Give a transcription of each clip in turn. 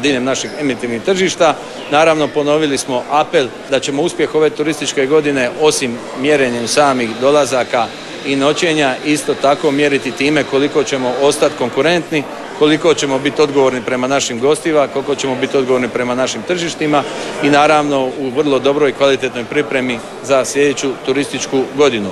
diljem naših emitivnih tržišta. Naravno, ponovili smo apel da ćemo uspjeh ove turističke godine, osim mjerenjem samih dolazaka i noćenja, isto tako mjeriti time koliko ćemo ostati konkurentni, koliko ćemo biti odgovorni prema našim gostima, koliko ćemo biti odgovorni prema našim tržištima i naravno u vrlo dobroj i kvalitetnoj pripremi za sljedeću turističku godinu.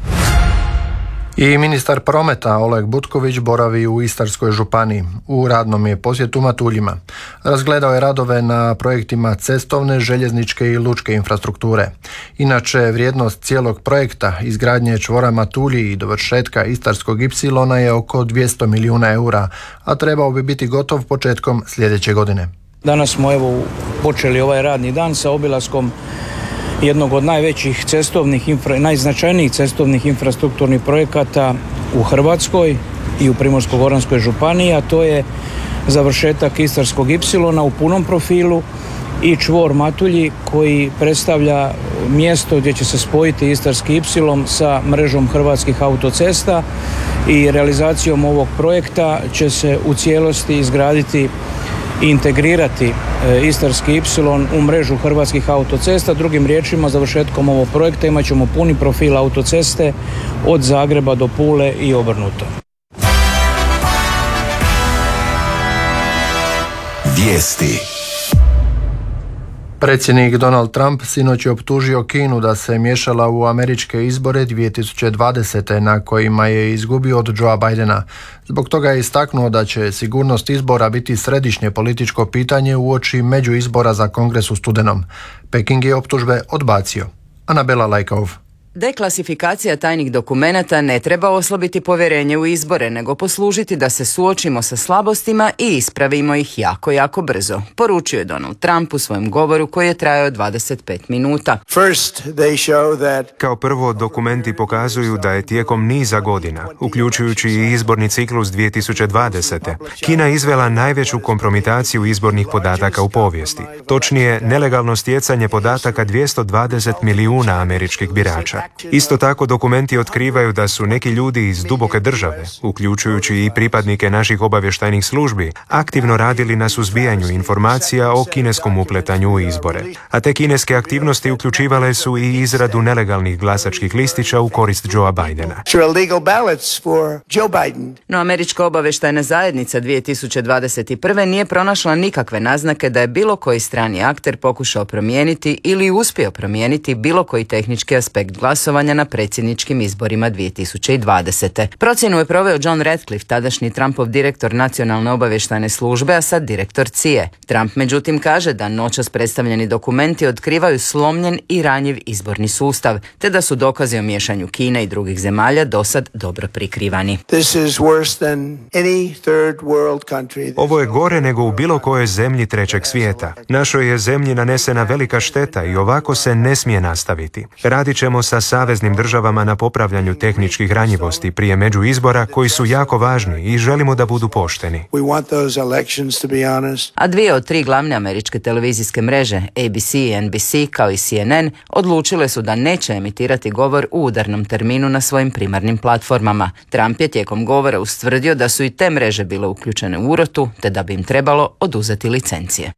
I ministar prometa Oleg Butković boravi u Istarskoj županiji. U radnom je posjetu Matuljima. Razgledao je radove na projektima cestovne, željezničke i lučke infrastrukture. Inače, vrijednost cijelog projekta izgradnje čvora Matulji i dovršetka Istarskog ipsilona je oko 200 milijuna eura, a trebao bi biti gotov početkom sljedeće godine. Danas smo počeli ovaj radni dan sa obilaskom jednog od najvećih najznačajnijih cestovnih infrastrukturnih projekata u Hrvatskoj i u Primorsko-goranskoj županiji, a to je završetak Istarskog ipsilona u punom profilu i čvor Matulji koji predstavlja mjesto gdje će se spojiti Istarski ipsilon sa mrežom hrvatskih autocesta i realizacijom ovog projekta će se u cijelosti izgraditi i integrirati Istarski ipsilon u mrežu hrvatskih autocesta. Drugim riječima, završetkom ovog projekta imat ćemo puni profil autoceste od Zagreba do Pule i obrnuto. Vijesti. Predsjednik Donald Trump sinoć je optužio Kinu da se miješala u američke izbore 2020. na kojima je izgubio od Joea Bidena. Zbog toga je istaknuo da će sigurnost izbora biti središnje političko pitanje uoči međuizbora za Kongres u studenom. Peking je optužbe odbacio. Anabela Lajkov. Deklasifikacija tajnih dokumenata ne treba oslabiti povjerenje u izbore, nego poslužiti da se suočimo sa slabostima i ispravimo ih jako brzo, poručio je Donald Trump u svojem govoru koji je trajao 25 minuta. Kao prvo, dokumenti pokazuju da je tijekom niza godina, uključujući i izborni ciklus 2020. Kina izvela najveću kompromitaciju izbornih podataka u povijesti. Točnije, nelegalno stjecanje podataka 220 milijuna američkih birača. Isto tako, dokumenti otkrivaju da su neki ljudi iz duboke države, uključujući i pripadnike naših obavještajnih službi, aktivno radili na suzbijanju informacija o kineskom upletanju u izbore. A te kineske aktivnosti uključivale su i izradu nelegalnih glasačkih listića u korist Joea Bidena. No američka obavještajna zajednica 2021. nije pronašla nikakve naznake da je bilo koji strani akter pokušao promijeniti ili uspio promijeniti bilo koji tehnički aspekt glasovanja na predsjedničkim izborima 2020. Procjenu je proveo John Ratcliffe, tadašnji Trumpov direktor nacionalne obavještajne službe, a sad direktor CIA. Trump međutim kaže da noćas predstavljeni dokumenti otkrivaju slomljen i ranjiv izborni sustav, te da su dokazi o miješanju Kine i drugih zemalja dosad dobro prikrivani. Ovo je gore nego u bilo kojoj zemlji trećeg svijeta. Našoj je zemlji nanesena velika šteta i ovako se ne smije nastaviti. Radit ćemo sa saveznim državama na popravljanju tehničkih ranjivosti prije međuizbora koji su jako važni i želimo da budu pošteni. A 2 od 3 glavne američke televizijske mreže, ABC i NBC kao i CNN, odlučile su da neće emitirati govor u udarnom terminu na svojim primarnim platformama. Trump je tijekom govora ustvrdio da su i te mreže bile uključene u urotu, te da bi im trebalo oduzeti licencije.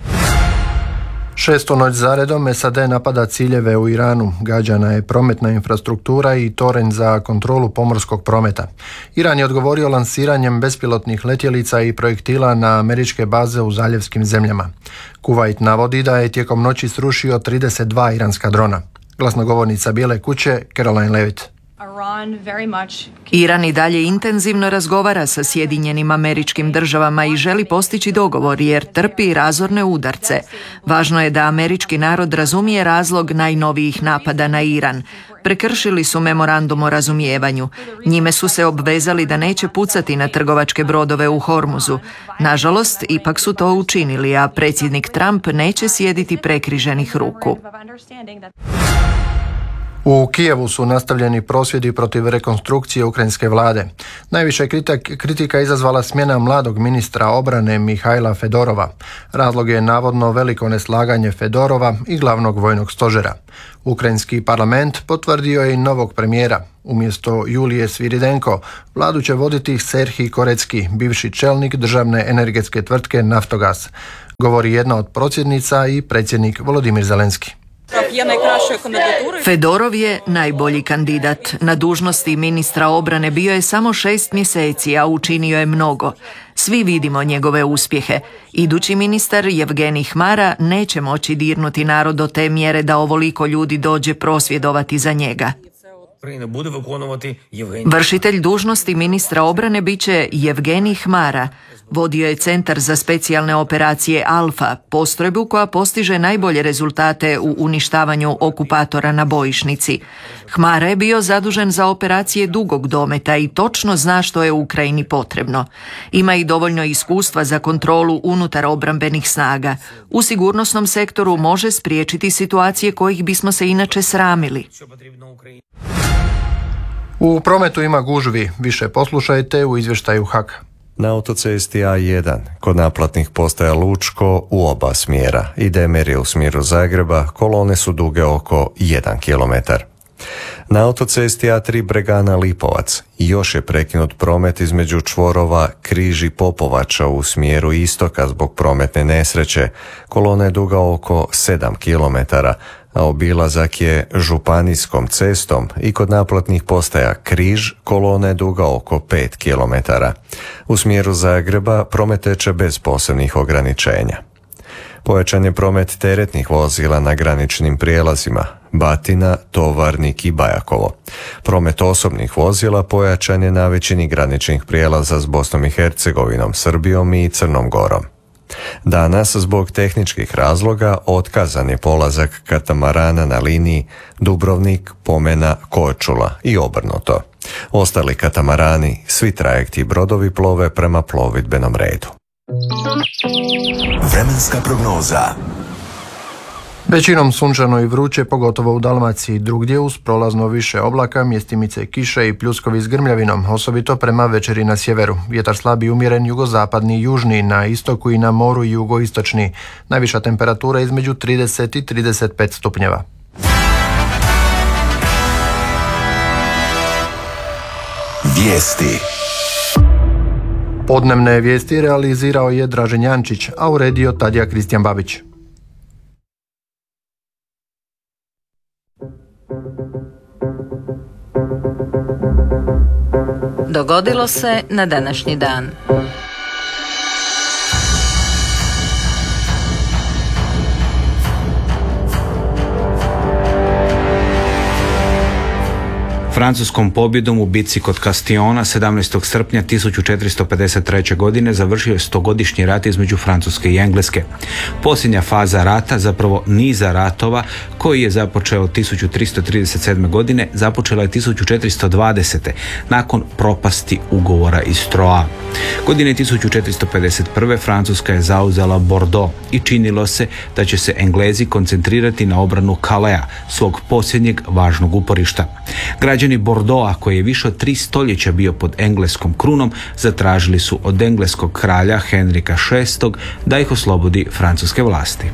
6. noć zaredom SAD napada ciljeve u Iranu. Gađana je prometna infrastruktura i toranj za kontrolu pomorskog prometa. Iran je odgovorio lansiranjem bespilotnih letjelica i projektila na američke baze u zaljevskim zemljama. Kuvajt navodi da je tijekom noći srušio 32 iranska drona. Glasnogovornica Bijele kuće Caroline Levitt. Iran i dalje intenzivno razgovara sa Sjedinjenim Američkim Državama i želi postići dogovor jer trpi razorne udarce. Važno je da američki narod razumije razlog najnovijih napada na Iran. Prekršili su memorandum o razumijevanju. Njime su se obvezali da neće pucati na trgovačke brodove u Hormuzu. Nažalost, ipak su to učinili, a predsjednik Trump neće sjediti prekriženih ruku. U Kijevu su nastavljeni prosvjedi protiv rekonstrukcije ukrajinske vlade. Najviše kritika izazvala smjena mladog ministra obrane Mihajla Fedorova. Razlog je navodno veliko neslaganje Fedorova i glavnog vojnog stožera. Ukrajinski parlament potvrdio je i novog premijera. Umjesto Julije Sviridenko, vladu će voditi Serhij Korecki, bivši čelnik državne energetske tvrtke Naftogaz. govori jedna od prosvjednica i predsjednik Volodimir Zelenski. Fedorov je najbolji kandidat. Na dužnosti ministra obrane bio je samo 6 mjeseci, a učinio je mnogo. Svi vidimo njegove uspjehe. Idući ministar Jevgenij Hmara neće moći dirnuti narod do te mjere da ovoliko ljudi dođe prosvjedovati za njega. Vršitelj dužnosti ministra obrane bit će Jevgenij Hmara. Vodio je Centar za specijalne operacije Alfa, postrojbu koja postiže najbolje rezultate u uništavanju okupatora na bojišnici. Hmara je bio zadužen za operacije dugog dometa i točno zna što je Ukrajini potrebno. Ima i dovoljno iskustva za kontrolu unutar obrambenih snaga. U sigurnosnom sektoru može spriječiti situacije kojih bismo se inače sramili. U prometu ima gužvi, više poslušajte u izvještaju HAK. Na autocesti A1, kod naplatnih postaja Lučko, u oba smjera. Idemer je u smjeru Zagreba, kolone su duge oko 1 km. Na autocesti A3 Bregana Lipovac još je prekinut promet između čvorova Križ i Popovača u smjeru istoka zbog prometne nesreće. Kolona je duga oko 7 km, a obilazak je županijskom cestom i kod naplatnih postaja Križ kolona je duga oko 5 km. U smjeru Zagreba promet teče bez posebnih ograničenja. Pojačan je promet teretnih vozila na graničnim prijelazima Batina, Tovarnik i Bajakovo. Promet osobnih vozila pojačan je na većini graničnih prijelaza s Bosnom i Hercegovinom, Srbijom i Crnom Gorom. Danas, zbog tehničkih razloga, otkazan je polazak katamarana na liniji Dubrovnik, Pomena, Korčula i obrnuto. Ostali katamarani, svi trajekti i brodovi plove prema plovidbenom redu. Vremenska prognoza. Većinom sunčano i vruće, pogotovo u Dalmaciji. Drugdje uz prolazno više oblaka, mjestimice kiše i pljuskovi s grmljavinom, osobito prema večeri na sjeveru. Vjetar slab i umjeren jugozapadni i južni, na istoku i na moru jugoistočni. Najviša temperatura između 30 i 35 stupnjeva. Vijesti. Podnevne vijesti realizirao je Dražen Jančić, a uredio Tadija Kristijan Babić. Dogodilo se na današnji dan. Francuskom pobjedom u bitci kod Castillona 17. srpnja 1453. godine završio je 100-godišnji rat između Francuske i Engleske. Posljednja faza rata, zapravo niza ratova koji je započeo 1337. godine, započela je 1420. nakon propasti ugovora iz Troyes. Godine 1451. Francuska je zauzela Bordeaux i činilo se da će se Englezi koncentrirati na obranu Calais, svog posljednjeg važnog uporišta. Građani Bordeauxa, koji je više od 3 stoljeća bio pod engleskom krunom, zatražili su od engleskog kralja Henrika VI da ih oslobodi francuske vlasti.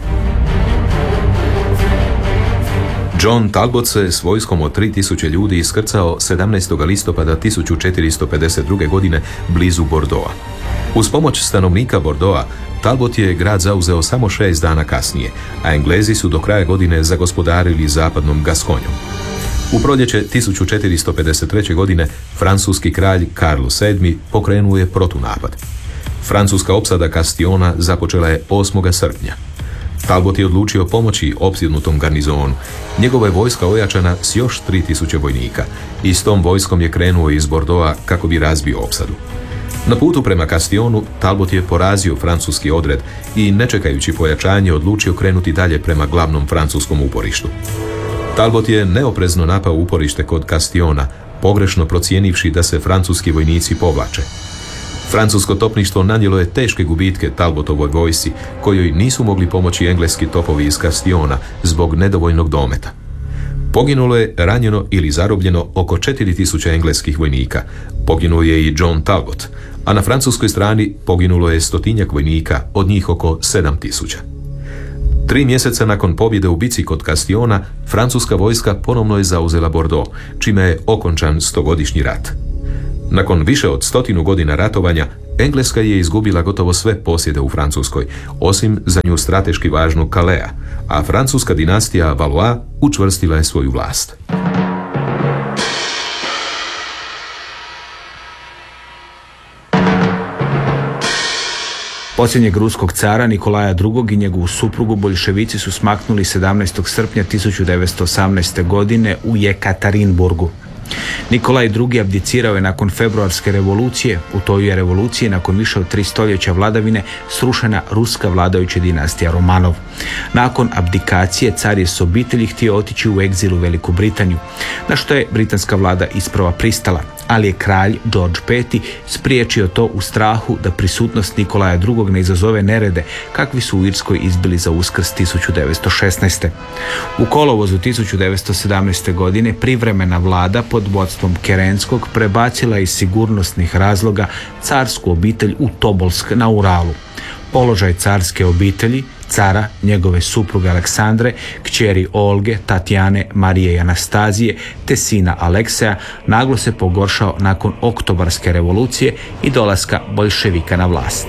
John Talbot se s vojskom od 3000 ljudi iskrcao 17. listopada 1452. godine blizu Bordeauxa. Uz pomoć stanovnika Bordeauxa, Talbot je grad zauzeo samo 6 dana kasnije, a Englezi su do kraja godine zagospodarili zapadnom Gaskonjom. U proljeće 1453. godine francuski kralj Karlo VII pokrenuo je protunapad. Francuska opsada Castillona započela je 8. srpnja. Talbot je odlučio pomoći opsjednutom garnizonu. Njegova je vojska ojačana s još 3000 vojnika i s tom vojskom je krenuo iz Bordeauxa kako bi razbio opsadu. Na putu prema Castillonu Talbot je porazio francuski odred i, ne čekajući pojačanje, odlučio krenuti dalje prema glavnom francuskom uporištu. Talbot je neoprezno napao uporište kod Castillona, pogrešno procijenivši da se francuski vojnici povlače. Francusko topništvo nanijelo je teške gubitke Talbotovoj vojsci, kojoj nisu mogli pomoći engleski topovi iz Castillona zbog nedovoljnog dometa. Poginulo je, ranjeno ili zarobljeno oko 4000 engleskih vojnika. Poginuo je i John Talbot, a na francuskoj strani poginulo je 100-tinjak vojnika, od njih oko 7000. 3 mjeseca nakon pobjede u bici kod Castillona, francuska vojska ponovno je zauzela Bordeaux, čime je okončan 100-godišnji rat. Nakon više od 100 godina ratovanja, Engleska je izgubila gotovo sve posjede u Francuskoj, osim za nju strateški važnog Calea, a francuska dinastija Valois učvrstila je svoju vlast. Posljednjeg ruskog cara Nikolaja II. I njegovu suprugu boljševici su smaknuli 17. srpnja 1918. godine u Jekaterinburgu. Nikolaj II. Abdicirao je nakon februarske revolucije. U toj je revoluciji nakon više od 3 stoljeća vladavine srušena ruska vladajuća dinastija Romanov. Nakon abdikacije car je s obitelji htio otići u egzil u Veliku Britaniju, na što je britanska vlada isprva pristala, ali je kralj George V. spriječio to u strahu da prisutnost Nikolaja II. Ne izazove nerede kakvi su u Irskoj izbili za Uskrs 1916. U kolovozu 1917. godine privremena vlada pod vodstvom Kerenskog prebacila iz sigurnosnih razloga carsku obitelj u Tobolsk na Uralu. Položaj carske obitelji, cara, njegove supruge Aleksandre, kćeri Olge, Tatjane, Marije i Anastazije, te sina Alekseja naglo se pogoršao nakon Oktobarske revolucije i dolaska boljševika na vlast.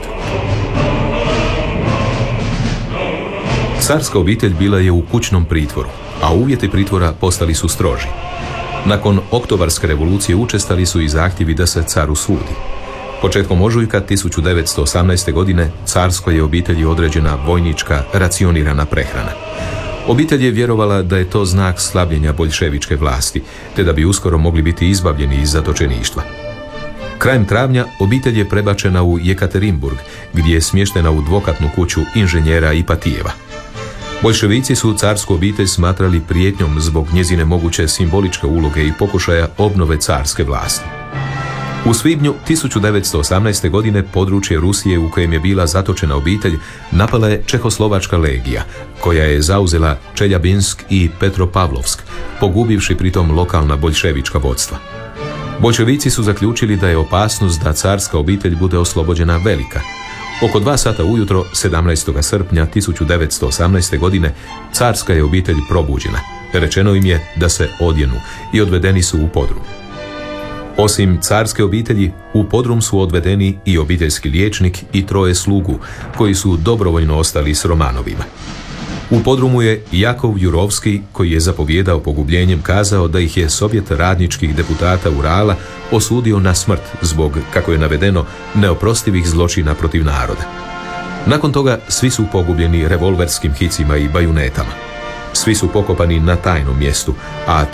Carska obitelj bila je u kućnom pritvoru, a uvjeti pritvora postali su stroži. Nakon Oktobarske revolucije učestali su i zahtjevi da se caru sudi. Početkom ožujka 1918. godine carskoj je obitelji određena vojnička racionirana prehrana. Obitelj je vjerovala da je to znak slabljenja boljševičke vlasti, te da bi uskoro mogli biti izbavljeni iz zatočeništva. Krajem travnja obitelj je prebačena u Jekaterinburg, gdje je smještena u dvokatnu kuću inženjera Ipatijeva. Boljševici su carsku obitelj smatrali prijetnjom zbog njezine moguće simboličke uloge i pokušaja obnove carske vlasti. U svibnju 1918. godine područje Rusije u kojem je bila zatočena obitelj napala je Čehoslovačka legija, koja je zauzela Čeljabinsk i Petropavlovsk, pogubivši pritom lokalna boljševička vodstva. Boljševici su zaključili da je opasnost da carska obitelj bude oslobođena velika. Oko 2 sata ujutro 17. srpnja 1918. godine carska je obitelj probuđena. Rečeno im je da se odjenu i odvedeni su u podrum. Osim carske obitelji, u podrum su odvedeni i obiteljski liječnik i 3 slugu, koji su dobrovoljno ostali s Romanovima. U podrumu je Jakov Jurovski, koji je zapovjedao pogubljenjem, kazao da ih je Sovjet radničkih deputata Urala osudio na smrt zbog, kako je navedeno, neoprostivih zločina protiv naroda. Nakon toga svi su pogubljeni revolverskim hicima i bajunetama. Svi su pokopani na tajnom mjestu, a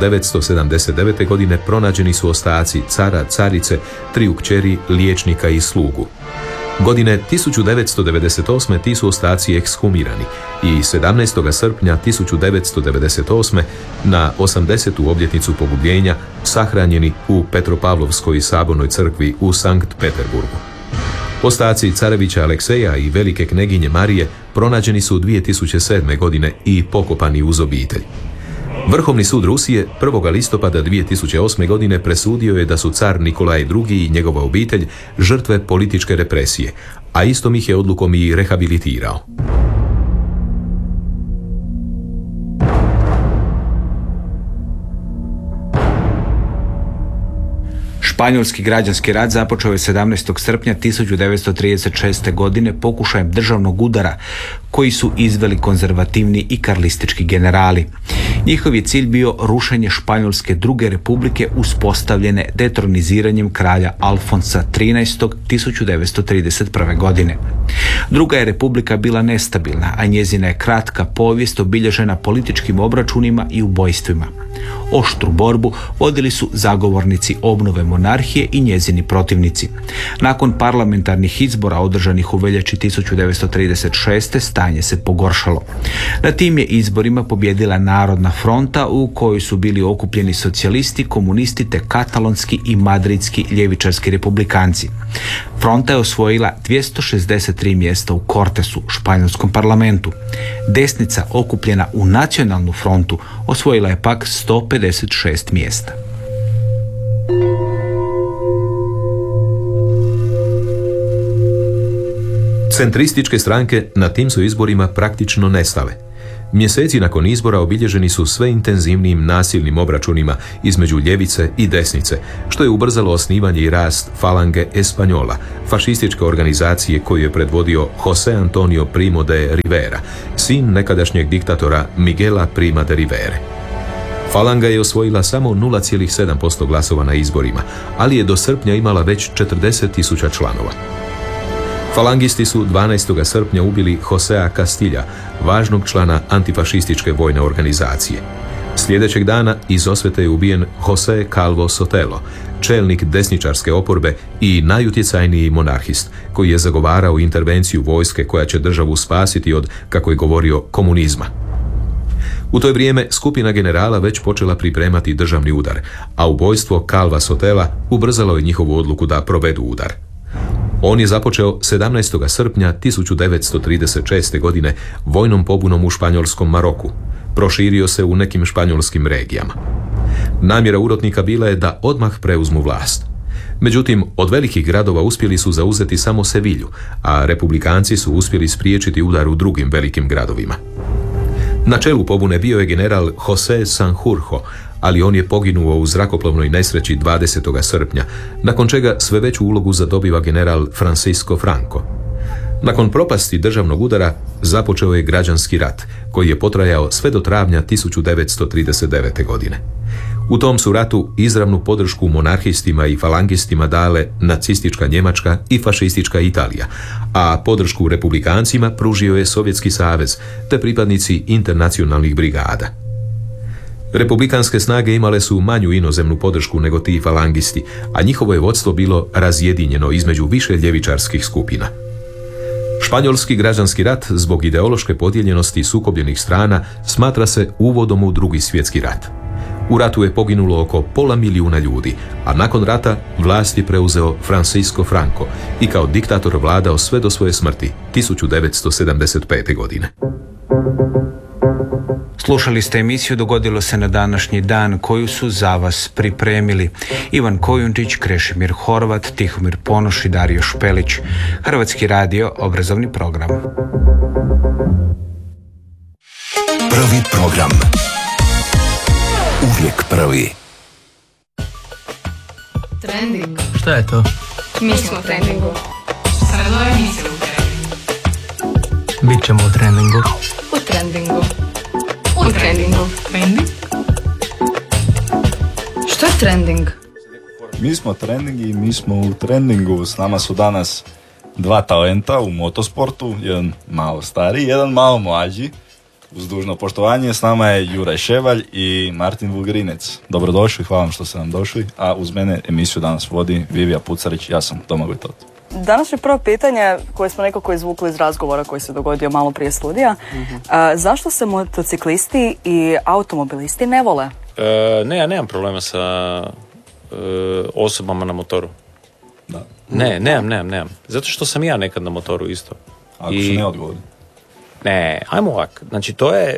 1979. godine pronađeni su ostaci cara, carice, 3 kćeri, liječnika i slugu. Godine 1998. ti su ostaci ekshumirani i 17. srpnja 1998. na 80. obljetnicu pogubljenja sahranjeni u Petropavlovskoj sabornoj crkvi u Sankt Peterburgu. Ostaci carevića Alekseja i velike kneginje Marije pronađeni su 2007. godine i pokopani uz obitelj. Vrhovni sud Rusije 1. listopada 2008. godine presudio je da su car Nikolaj II. I njegova obitelj žrtve političke represije, a istom ih je odlukom i rehabilitirao. Španjolski građanski rat započeo je 17. srpnja 1936. godine pokušajem državnog udara koji su izveli konzervativni i karlistički generali. Njihov je cilj bio rušenje Španjolske druge republike uspostavljene detroniziranjem kralja Alfonsa XIII. 1931. godine. Druga je republika bila nestabilna, a njezina je kratka povijest obilježena političkim obračunima i ubojstvima. Oštru borbu vodili su zagovornici obnove monarhije i njezini protivnici. Nakon parlamentarnih izbora održanih u veljači 1936. stanje se pogoršalo. Na tim je izborima pobjedila Narodna fronta u kojoj su bili okupljeni socijalisti, komunisti te katalonski i madridski ljevičarski republikanci. Fronta je osvojila 263 mjesta u Cortesu, španjolskom parlamentu. Desnica, okupljena u Nacionalnu frontu, osvojila je pak 156 mjesta. Centrističke stranke na tim su izborima praktično nestale. Mjeseci nakon izbora obilježeni su sve intenzivnijim nasilnim obračunima između ljevice i desnice, što je ubrzalo osnivanje i rast Falange Española, fašističke organizacije koju je predvodio José Antonio Primo de Rivera, sin nekadašnjeg diktatora Miguela Prima de Rivere. Falanga je osvojila samo 0,7% glasova na izborima, ali je do srpnja imala već 40.000 članova. Falangisti su 12. srpnja ubili Josea Castilla, važnog člana antifašističke vojne organizacije. Sljedećeg dana iz osvete je ubijen José Calvo Sotelo, čelnik desničarske oporbe i najutjecajniji monarhist, koji je zagovarao intervenciju vojske koja će državu spasiti od, kako je govorio, komunizma. U to je vrijeme skupina generala već počela pripremati državni udar, a ubojstvo Calva Sotela ubrzalo je njihovu odluku da provedu udar. On je započeo 17. srpnja 1936. godine vojnom pobunom u španjolskom Maroku. Proširio se u nekim španjolskim regijama. Namjera urotnika bila je da odmah preuzmu vlast. Međutim, od velikih gradova uspjeli su zauzeti samo Sevilju, a republikanci su uspjeli spriječiti udar u drugim velikim gradovima. Na čelu pobune bio je general José Sanjurjo, ali on je poginuo u zrakoplovnoj nesreći 20. srpnja, nakon čega sve veću ulogu zadobiva general Francisco Franco. Nakon propasti državnog udara započeo je građanski rat, koji je potrajao sve do travnja 1939. godine. U tom su ratu izravnu podršku monarhistima i falangistima dale nacistička Njemačka i fašistička Italija, a podršku republikancima pružio je Sovjetski savez te pripadnici internacionalnih brigada. Republikanske snage imale su manju inozemnu podršku nego ti falangisti, a njihovo je vodstvo bilo razjedinjeno između više ljevičarskih skupina. Španjolski građanski rat zbog ideološke podijeljenosti sukobljenih strana smatra se uvodom u Drugi svjetski rat. U ratu je poginulo oko 500.000 ljudi, a nakon rata vlast je preuzeo Francisco Franco i kao diktator vladao sve do svoje smrti 1975. godine. Slušali ste emisiju Dogodilo se na današnji dan, koju su za vas pripremili Ivan Kojundžić, Krešimir Horvat, Tihomir Ponoš i Dario Špelić. Hrvatski radio, obrazovni program. Prvi program. Uvijek prvi. Trending. Šta je to? Mi smo u trendingu. Bit ćemo u trendingu. U trendingu. U trendingu. Trending? Što je trending? Mi smo trending i mi smo u trendingu. S nama su danas dva talenta u motosportu, jedan malo stariji, jedan malo mlađi. Uz dužno poštovanje, s nama je Juraj Ševalj i Martin Vugrinec. Dobrodošli, hvala vam što ste nam došli. A uz mene emisiju danas vodi Vivija Pucarić, ja sam Domagoj Tot. Današnje prvo pitanje koje smo nekako izvukli iz razgovora koji se dogodio malo prije studija. Zašto se motociklisti i automobilisti ne vole? Ne, ja nemam problema sa osobama na motoru. Da. Ne, nemam. Zato što sam ja nekad na motoru isto. Ako su neodgovorni. Ne, ajmo ovak. Znači, to je...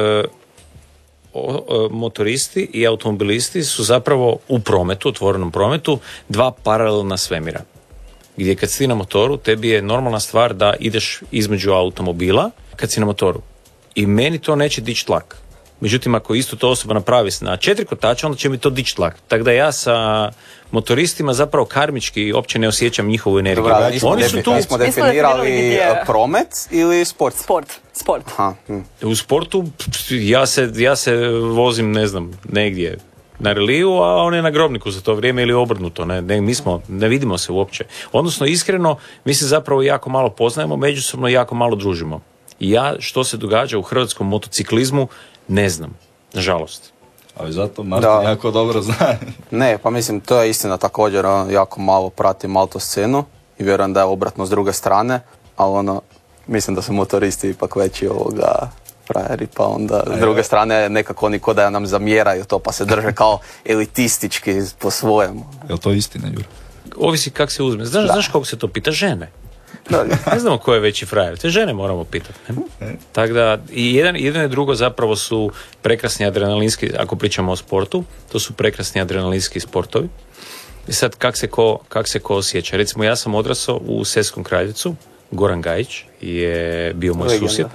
motoristi i automobilisti su zapravo u prometu, otvorenom prometu, dva paralelna svemira. Gdje kad si na motoru, tebi je normalna stvar da ideš između automobila kad si na motoru. I meni to neće dići tlak. Međutim, ako isto to osoba napravi na 4 kotača, onda će mi to dići tlak. Tako da ja sa motoristima zapravo karmički uopće ne osjećam njihovu energiju. Dobra, oni su tu. Smo definirali promet ili sport? Sport. Aha. U sportu ja se vozim, ne znam, negdje na reliju, a on je na grobniku za to vrijeme ili obrnuto. Ne vidimo se uopće. Odnosno, iskreno, mi se zapravo jako malo poznajemo, međusobno jako malo družimo. I ja što se događa u hrvatskom motociklizmu ne znam, nažalost. Ali zato Martin jako dobro zna. Ne, pa mislim, to je istina također, jako malo pratim autoscenu i vjerujem da je obratno s druge strane, ali mislim da su motoristi ipak veći frajeri, pa onda s druge strane nekako oni ko da nam zamjeraju to, pa se drže kao elitistički po svojemu. Je li to istina, Jura? Ovisi kak se uzme. Znaš kako se to pita? Žene. Ne znamo ko je veći frajer. Te žene moramo pitati. Tako da i jedan i drugo zapravo su prekrasni adrenalinski, ako pričamo o sportu, to su prekrasni adrenalinski sportovi. I sad kak se ko osjeća. Recimo, ja sam odrasao u Seskom Kraljevcu, Goran Gajić je bio moj susjed, ne?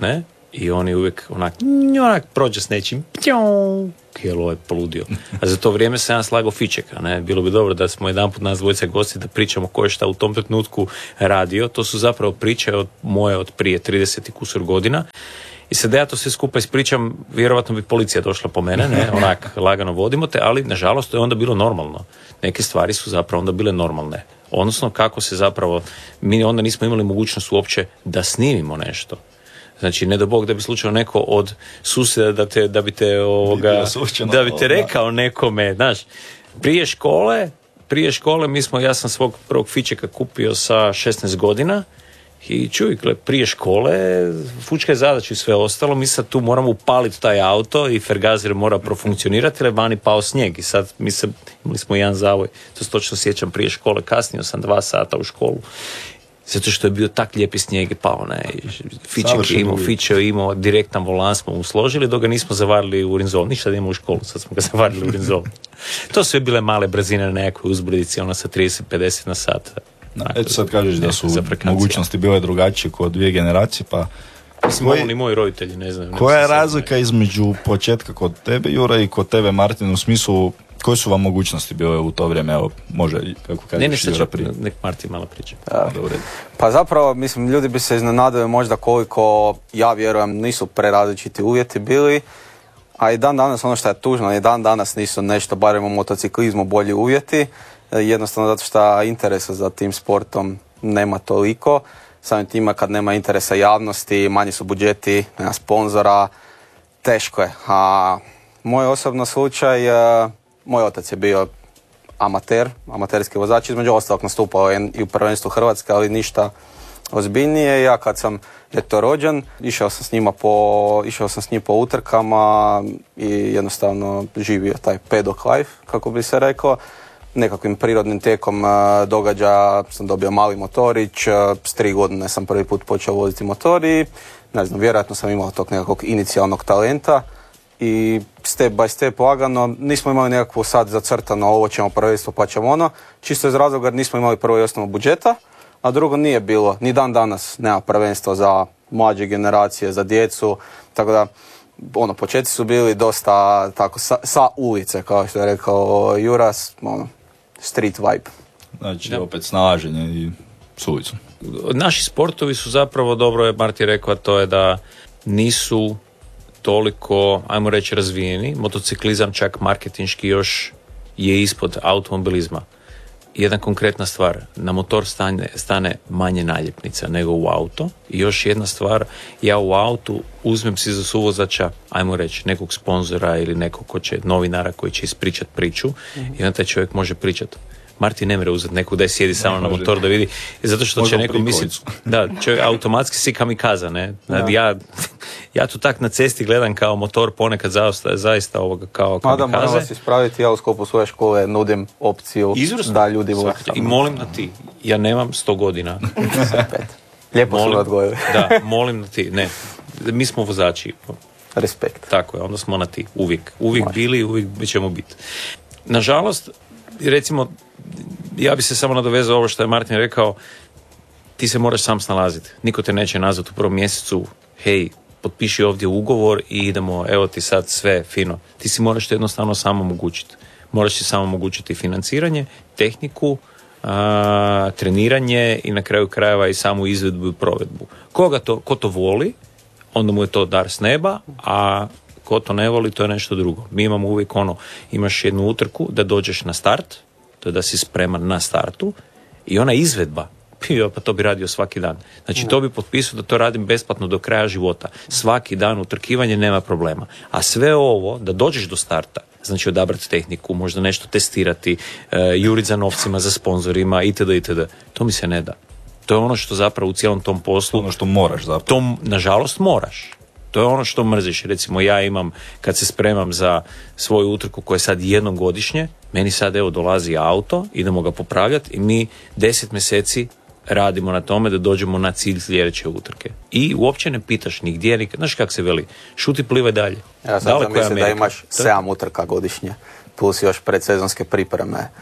I on je uvijek onak prođe s nečim, Kjelo je poludio. A za to vrijeme sam ja slagao fičeka, ne? Bilo bi dobro da smo jedanput nas dvojice gosti da pričamo ko je šta u tom trenutku radio. To su zapravo priče moje od prije 30 i kusur godina. I sad ja to sve skupa ispričam, vjerovatno bi policija došla po mene, ne? Onak lagano vodimo te, ali nažalost to je onda bilo normalno. Neke stvari su zapravo onda bile normalne. Odnosno kako se zapravo, mi onda nismo imali mogućnost uopće da snimimo nešto. Znači, ne do Bog da bi slučajno neko od susjeda da bi te rekao nekome, znaš, prije škole ja sam svog prvog fičeka kupio sa 16 godina i čuj, prije škole fučka je zadaća i sve ostalo, mi sad tu moramo upaliti taj auto i fergazer mora profunkcionirati jer je vani pao snijeg i sad imali smo jedan zavoj, to se točno sjećam prije škole, kasnio sam 2 sata u školu. Zato što je bio tak lijepi snijeg i pao, ne, Fiček je imao direktan volan smo mu složili dok ga nismo zavarili u Rinzol. Ništa da imamo u školu, sad smo ga zavarili u Rinzol. To su bile male brzine na nekoj uzbrdici, sa 30-50 na sat. Eto sad kažeš da su mogućnosti bile drugačije kod 2 generacije, pa... Mislim, ni moji roditelji ne znaju. Koja je razlika između početka kod tebe, Jura, i kod tebe, Martin, u smislu koje su vam mogućnosti bile u to vrijeme? Evo, može, kako kažeš, Jura prije. Nek Martin malo priča. Pa zapravo, mislim, ljudi bi se iznenadili možda koliko, ja vjerujem, nisu prerazličiti uvjeti bili, a i dan danas, ono što je tužno, i dan danas nisu nešto, barem u motociklizmu, bolji uvjeti, jednostavno zato što interesa za tim sportom nema toliko. Samim tima kad nema interesa javnosti, manji su budžeti, nema sponzora, teško je. A moj osobno slučaj, moj otac je bio amaterski vozač, između ostalog nastupao i u prvenstvu Hrvatske, ali ništa ozbiljnije. Ja kad sam rođen, išao sam s njim po utrkama i jednostavno živio taj pedok life, kako bi se rekao. Nekakvim prirodnim tijekom događaja sam dobio mali motorić, s 3 godine sam prvi put počeo voziti motor i ne znam, vjerojatno sam imao tog nekakvog inicijalnog talenta i step by step lagano, nismo imali nekakvu sad zacrtano ovo ćemo prvenstvo pa ćemo ono, čisto iz razloga jer nismo imali prvo i osnovno budžeta, a drugo nije bilo, ni dan danas nema prvenstva za mlađe generacije, za djecu, tako da početci su bili dosta tako sa ulice, kao što je rekao Juras, street vibe. Znači, opet snalaženje i s ulicom. Naši sportovi su zapravo, dobro je Marti rekao, to je da nisu toliko, ajmo reći, razvijeni. Motociklizam čak marketinški još je ispod automobilizma. Jedna konkretna stvar, na motor stane manje naljepnica nego u auto. I još jedna stvar, ja u autu uzmem si za suvozača, ajmo reći, nekog sponzora ili nekog novinara koji će ispričat priču i onda taj čovjek može pričat. Martin ne mre uzeti nekog da je sjedi samo na motor da vidi, zato što će neko misliti da čovjek automatski si kamikaza, ne? Ja tu tak na cesti gledam kao motor ponekad zaista ovoga kao kamikaze. Moram vas ispraviti, ja u sklopu svoje škole nudim opciju da ljudi voze. I molim na ti, ja nemam 100 godina. Lijepo su odgojili. Da, molim na ti, ne, mi smo vozači. Respekt. Tako je, onda smo na ti, uvijek bili i uvijek ćemo biti. Nažalost, recimo, ja bi se samo nadovezao ovo što je Martin rekao, ti se moraš sam snalaziti. Niko te neće nazvati u prvom mjesecu, hej, potpiši ovdje ugovor i idemo, evo ti sad sve fino. Ti si moraš to jednostavno samo omogućiti. Moraš si samo omogućiti financiranje, tehniku, treniranje i na kraju krajeva i samu izvedbu i provedbu. Ko to voli, onda mu je to dar s neba, a ko to ne voli, to je nešto drugo. Mi imamo uvijek imaš jednu utrku da dođeš na start, to je da si spreman na startu i ona izvedba, pa to bi radio svaki dan. Znači to bi potpisao da to radim besplatno do kraja života. Svaki dan utrkivanje nema problema. A sve ovo, da dođeš do starta, znači odabrati tehniku, možda nešto testirati, jurit za novcima, za sponzorima, itd. To mi se ne da. To je ono što zapravo u cijelom tom poslu... Ono što moraš zapravo. To, nažalost, moraš. To je ono što mrziš. Recimo ja imam, kad se spremam za svoju utrku koja je sad jednom godišnje, meni sad evo dolazi auto, idemo ga popravljati i mi 10 mjeseci radimo na tome da dođemo na cilj sljedeće utrke. I uopće ne pitaš nigdje, znaš kako se veli, šuti, plivaj dalje. Ja sad mislim da imaš 7 utrka godišnje, plus još predsezonske pripreme.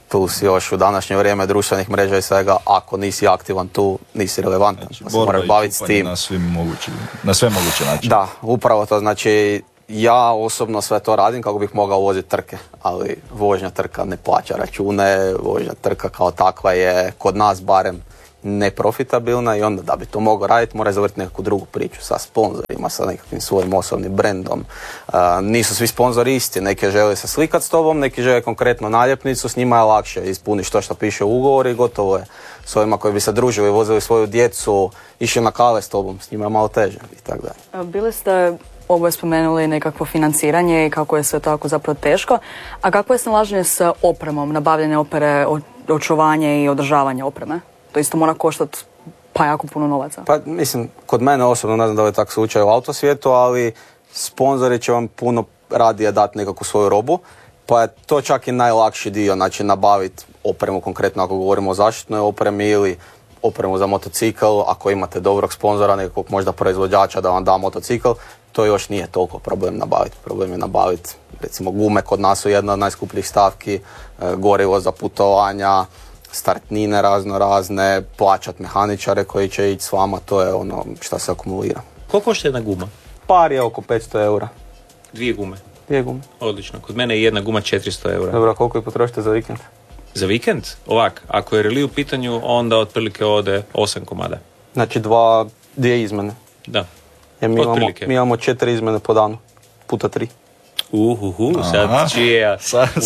plus još u današnje vrijeme društvenih mreža i svega, ako nisi aktivan tu, nisi relevantan. Znači, pa se moraš baviti s tim. Na sve moguće načine. Da, upravo to. Znači, ja osobno sve to radim kako bih mogao voziti trke, ali vožnja trka ne plaća račune, vožnja trka kao takva je kod nas barem neprofitabilna i onda da bi to mogao raditi mora zavrti nekakvu drugu priču sa sponzorima, sa nekakvim svojim osobnim brendom. Nisu svi sponzori isti, neki žele se slikati s tobom, neki žele konkretno naljepnicu, s njima je lakše ispuniš to što piše u ugovoru i gotovo je. S ovima koji bi se družili, vozili svoju djecu, išli na kave s tobom, s njima je malo teže i tako dalje. Bili ste oboje spomenuli nekakvo financiranje i kako je sve tako zapravo teško, a kako je snalaženje s opremom, nabavljanje opere, očuvanje i održavanje opreme? To isto mora koštati pa jako puno novaca. Pa mislim, kod mene osobno, ne znam da li je tako slučaj u autosvijetu, ali sponzori će vam puno radije dati nekakvu svoju robu, pa je to čak i najlakši dio, znači nabaviti opremu, konkretno ako govorimo o zaštitnoj opremi ili opremu za motocikl, ako imate dobrog sponzora, nekakvog možda proizvođača da vam da motocikl, to još nije toliko problem nabaviti. Problem je nabaviti, recimo gume kod nas su jedna od najskupljih stavki, gorivo za putovanja, startnine razne, plaćat mehaničare koji će ići s vama, to je ono što se akumulira. Koliko košta jedna guma? Par je oko 500 eura. 2 gume? 2 gume. Odlično. Kod mene je jedna guma 400 eura. Dobro, koliko je potrošite za vikend? Za vikend? Ovak, ako je reli u pitanju, onda otprilike ode 8 komada. Znači 2 izmene? Da. Mi imamo 4 izmene po danu, puta 3. Sad čije...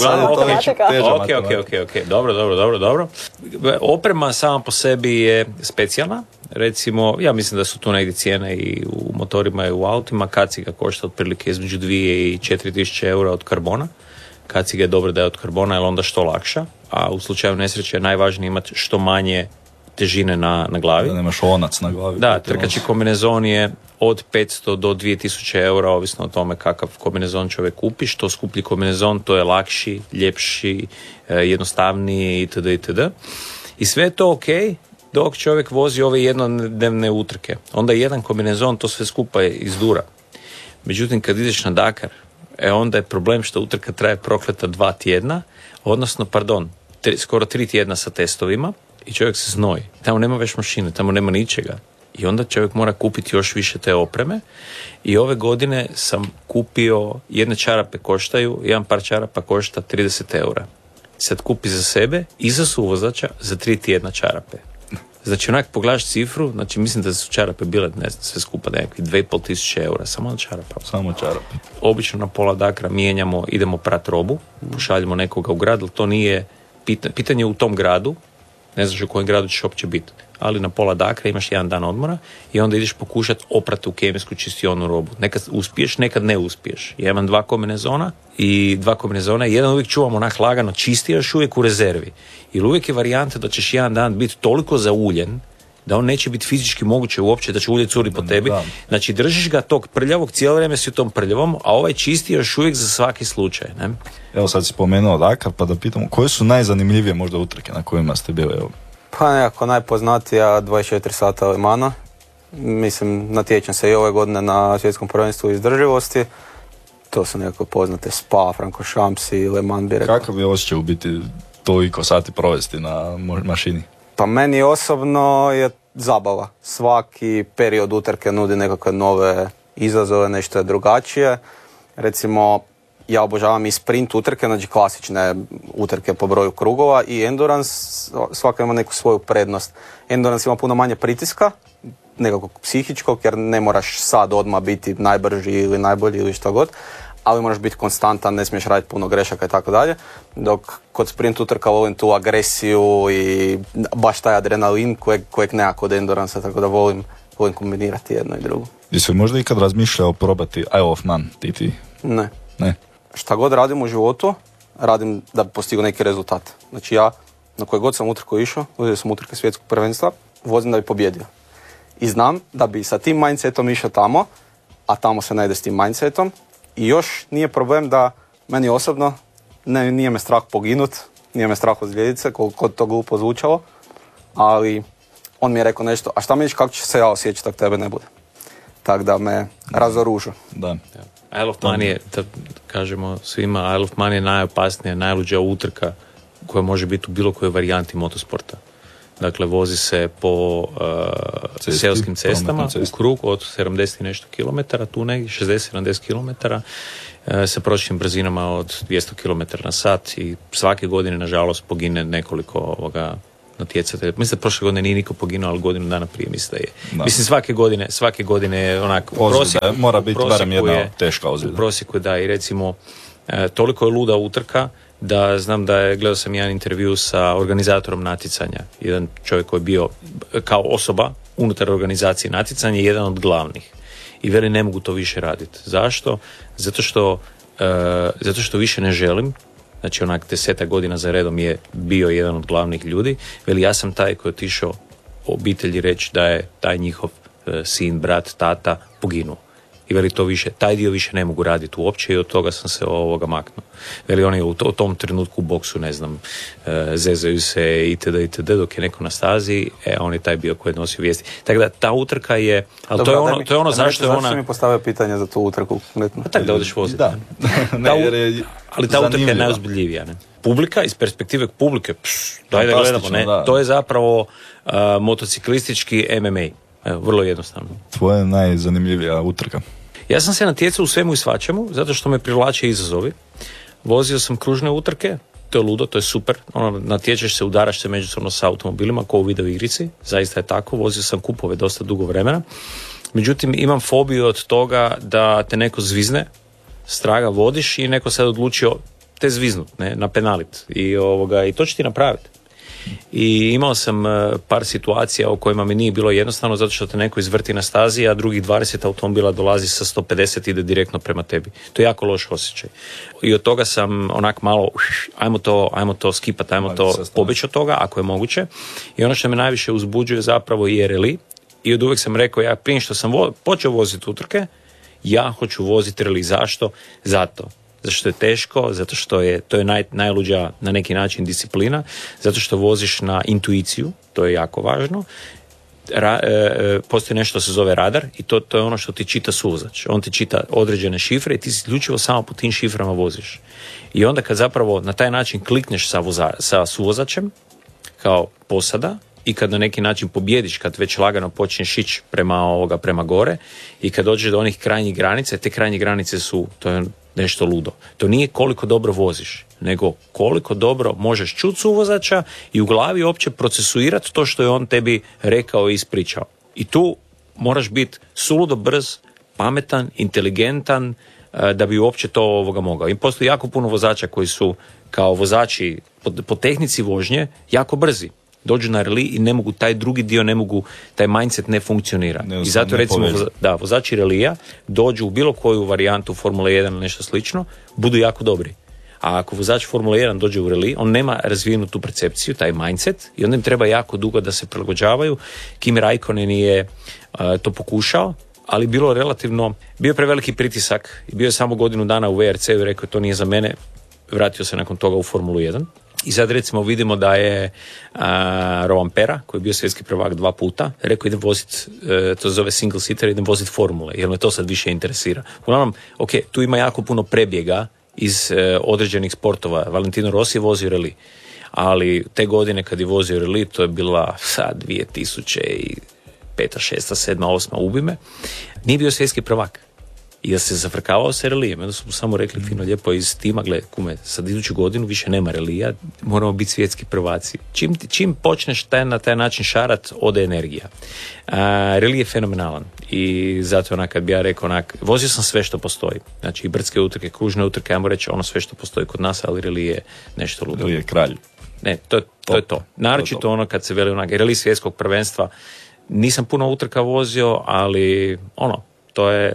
Ok. Dobro. Oprema sama po sebi je specijalna. Recimo, ja mislim da su tu negdje cijene i u motorima i u autima. Kaciga košta otprilike između 2 i 4 tisuće eura od karbona. Kaciga je dobro da je od karbona, jer onda što lakša. A u slučaju nesreće je najvažnije imati što manje težine na glavi. Da nemaš onac na glavi. Da, trkači kombinezon je od 500 do 2000 eura, ovisno o tome kakav kombinezon čovjek kupi. Što skuplji kombinezon, to je lakši, ljepši, jednostavniji itd. I sve je to ok dok čovjek vozi ove jednodnevne utrke. Onda jedan kombinezon to sve skupa izdura. Međutim, kad ideš na Dakar, onda je problem što utrka traje prokleta 2 tjedna, odnosno, skoro 3 tjedna sa testovima i čovjek se znoji. Tamo nema već mašine, tamo nema ničega. I onda čovjek mora kupiti još više te opreme. I ove godine sam kupio, jedne čarape koštaju, jedan par čarapa košta 30 eura. Sad kupi za sebe i za suvozača za 3 tjedna čarape. Znači onak pogledaš cifru, znači mislim da su čarape bile, ne znam, sve skupa nekakvi 2.500 eura, samo na čarapa. Samo čarape. Obično na pola Dakra mijenjamo, idemo prat robu, pošaljemo nekoga u grad, ali to nije pitanje u tom gradu, ne znaš u kojem gradu ćeš uopće biti, ali na pola Dakra imaš jedan dan odmora i onda ideš pokušati oprati u kemijsku čistionu robu. Nekad uspiješ, nekad ne uspiješ. Ja imam 2 kombinezona i jedan uvijek čuvam onak lagano, čisti još uvijek u rezervi. Jer uvijek je varijanta da ćeš jedan dan biti toliko zauljen da on neće biti fizički moguće uopće da će ulje curi po tebi. Znači držiš ga tog prljavog, cijelo vrijeme si u tom prljavom, a ovaj čisti još uvijek za svaki slučaj. Ne? Evo sad si spomenuo Dakar, pa da pitamo, koje su najzanimljivije možda utrke na kojima ste bili? Evo? Pa nekako najpoznatija 24 sata Le Mana. Mislim, natječem se i ove godine na svjetskom prvenstvu izdrživosti. To su nekako poznate Spa, Francorchamps i Le Mans, bi rekao. Kakav je osjećaj u biti toliko sati provesti na mašini? Pa meni osobno je zabava. Svaki period utrke nudi nekakve nove izazove, nešto je drugačije. Recimo, ja obožavam i sprint utrke, znači klasične utrke po broju krugova, i endurance, svaka ima neku svoju prednost. Endurance ima puno manje pritiska, nekakvog psihičkog, jer ne moraš sad odmah biti najbrži ili najbolji ili što god, ali moraš biti konstantan, ne smiješ raditi puno grešaka i tako dalje. Dok kod sprint utrka volim tu agresiju i baš taj adrenalin kojeg nema kod endurance, tako da volim kombinirati jedno i drugo. Jesi li možda ikad razmišljao probati Isle of Man, ti? Ne. Ne. Šta god radim u životu, radim da bi postigao neki rezultat. Znači ja, na koje god sam utrku išao, uzeo sam utrke svjetskog prvenstva, vozim da bi pobjedio. I znam da bi sa tim mindsetom išao tamo, a tamo se ne ide s tim mindsetom. I još nije problem da meni osobno nije me strah poginut, nije me strah ozlijedit se, koliko to glupo zvučalo, ali on mi je rekao nešto, a šta misliš kako će se ja osjećati ako tebe ne bude? Tako da me razoružio. Da. Isle of Man je, da kažemo svima, Isle of Man je najopasnija, najluđa utrka koja može biti u bilo kojoj varijanti motosporta. Dakle, vozi se po seoskim cestama u krug od 70 i nešto kilometara, tu negdje 60-70 kilometara, sa prosječnim brzinama od 200 km na sat i svake godine, nažalost, pogine nekoliko natjecatelja. Mislim da prošle godine nije niko poginuo, ali godinu dana prije mislim da je. Da. Mislim, svake godine je onak prosjek, mora biti barem jedna teška ozljeda. U prosjeku da, i recimo toliko je luda utrka da znam gledao sam jedan intervju sa organizatorom natjecanja, jedan čovjek koji je bio kao osoba unutar organizacije natjecanja, jedan od glavnih. I veli, ne mogu to više raditi. Zašto? Zato što više ne želim. Znači, onak 10 godina za redom je bio jedan od glavnih ljudi. Veli, ja sam taj koji je otišao obitelji reći da je taj njihov sin, brat, tata poginuo. I veli, taj dio više ne mogu raditi uopće i od toga sam se maknuo. Veli, oni u tom trenutku u boksu, ne znam, zezaju se itd. Dok je neko na stazi, on je taj bio koji je nosio vijesti. Tako da ta utrka je, ali dobro, to je ono zašto je ona... Zašto mi postavio pitanje za tu utrku? Tako da odeš voziti. Da. Ali ta utrka je najozbiljivija. Ne? Publika, iz perspektive publike, daj da gledamo, ne? Da. To je zapravo motociklistički MMA. Evo, vrlo jednostavno. Tvoja je najzanimljivija utrka? Ja sam se natjecao u svemu i svačemu, zato što me privlače izazovi. Vozio sam kružne utrke, to je ludo, to je super. Natječeš se, udaraš se međusobno sa automobilima, kao u video igrici, zaista je tako. Vozio sam kupove dosta dugo vremena. Međutim, imam fobiju od toga da te neko zvizne, straga vodiš i neko se odlučio te zviznut, ne, napenalit. I to će ti napraviti. I imao sam par situacija u kojima mi nije bilo jednostavno zato što te neko izvrti na stazi, a drugih 20 automobila dolazi sa 150 i ide direktno prema tebi. To je jako loš osjećaj. I od toga sam onak malo, ajmo to skipati, ajmo to pobjeći od toga, ako je moguće. I ono što me najviše uzbuđuje zapravo je rally. I od uvijek sam rekao, ja prije što sam počeo voziti utrke, ja hoću voziti rally. Zašto? Zato što je teško, zato što to je najluđa na neki način disciplina, zato što voziš na intuiciju, to je jako važno. Postoji nešto se zove radar i to je ono što ti čita suvozač. On ti čita određene šifre i ti isključivo samo po tim šiframa voziš. I onda kad zapravo na taj način klikneš sa suvozačem kao posada i kad na neki način pobjediš, kad već lagano počneš ići prema gore i kad dođeš do onih krajnjih granica, te krajnje granice to je nešto ludo. To nije koliko dobro voziš, nego koliko dobro možeš čuti suvozača i u glavi uopće procesuirati to što je on tebi rekao i ispričao. I tu moraš biti suludo brz, pametan, inteligentan, da bi uopće to mogao. I postoji jako puno vozača koji su kao vozači po tehnici vožnje jako brzi. Dođu na rally i ne mogu, taj drugi dio ne mogu, taj mindset ne funkcionira. I zato recimo vozači rallija dođu u bilo koju varijantu Formule 1 ili nešto slično, budu jako dobri. A ako vozač Formule 1 dođe u rally, on nema razvijenu tu percepciju, taj mindset, i onda im treba jako dugo da se prilagođavaju. Kimi Raikkonen je to pokušao, ali bio je preveliki pritisak i bio je samo godinu dana u VRC-u i rekao to nije za mene, vratio se nakon toga u Formulu 1. I sad recimo vidimo da je Rovanpera, koji je bio svjetski prvak 2 puta, rekao idem voziti, to se zove single seater, idem voziti formule, jer me to sad više interesira. Uglavnom, tu ima jako puno prebjega iz određenih sportova. Valentino Rossi je vozio rally, ali te godine kad je vozio rally, to je bila 2005, 6, 7, 8, ubime, nije bio svjetski prvak. I da se zafrkavao sa relijem. Onda su mu samo rekli fino lijepo iz tima, gle, kume, sad iduću godinu više nema relija, moramo biti svjetski prvaci. Čim počneš na taj način šarat, ode energija. Relij je fenomenalan i zato kad bi ja rekao, vozio sam sve što postoji. Znači i brdske utrke, kružne utrke, ajmo reći ono sve što postoji kod nas, ali relij je nešto ludo. Relij je kralj. Ne, to je to. Naročito ono kad se veli relij svjetskog prvenstva. Nisam puno utrka vozio, ali to je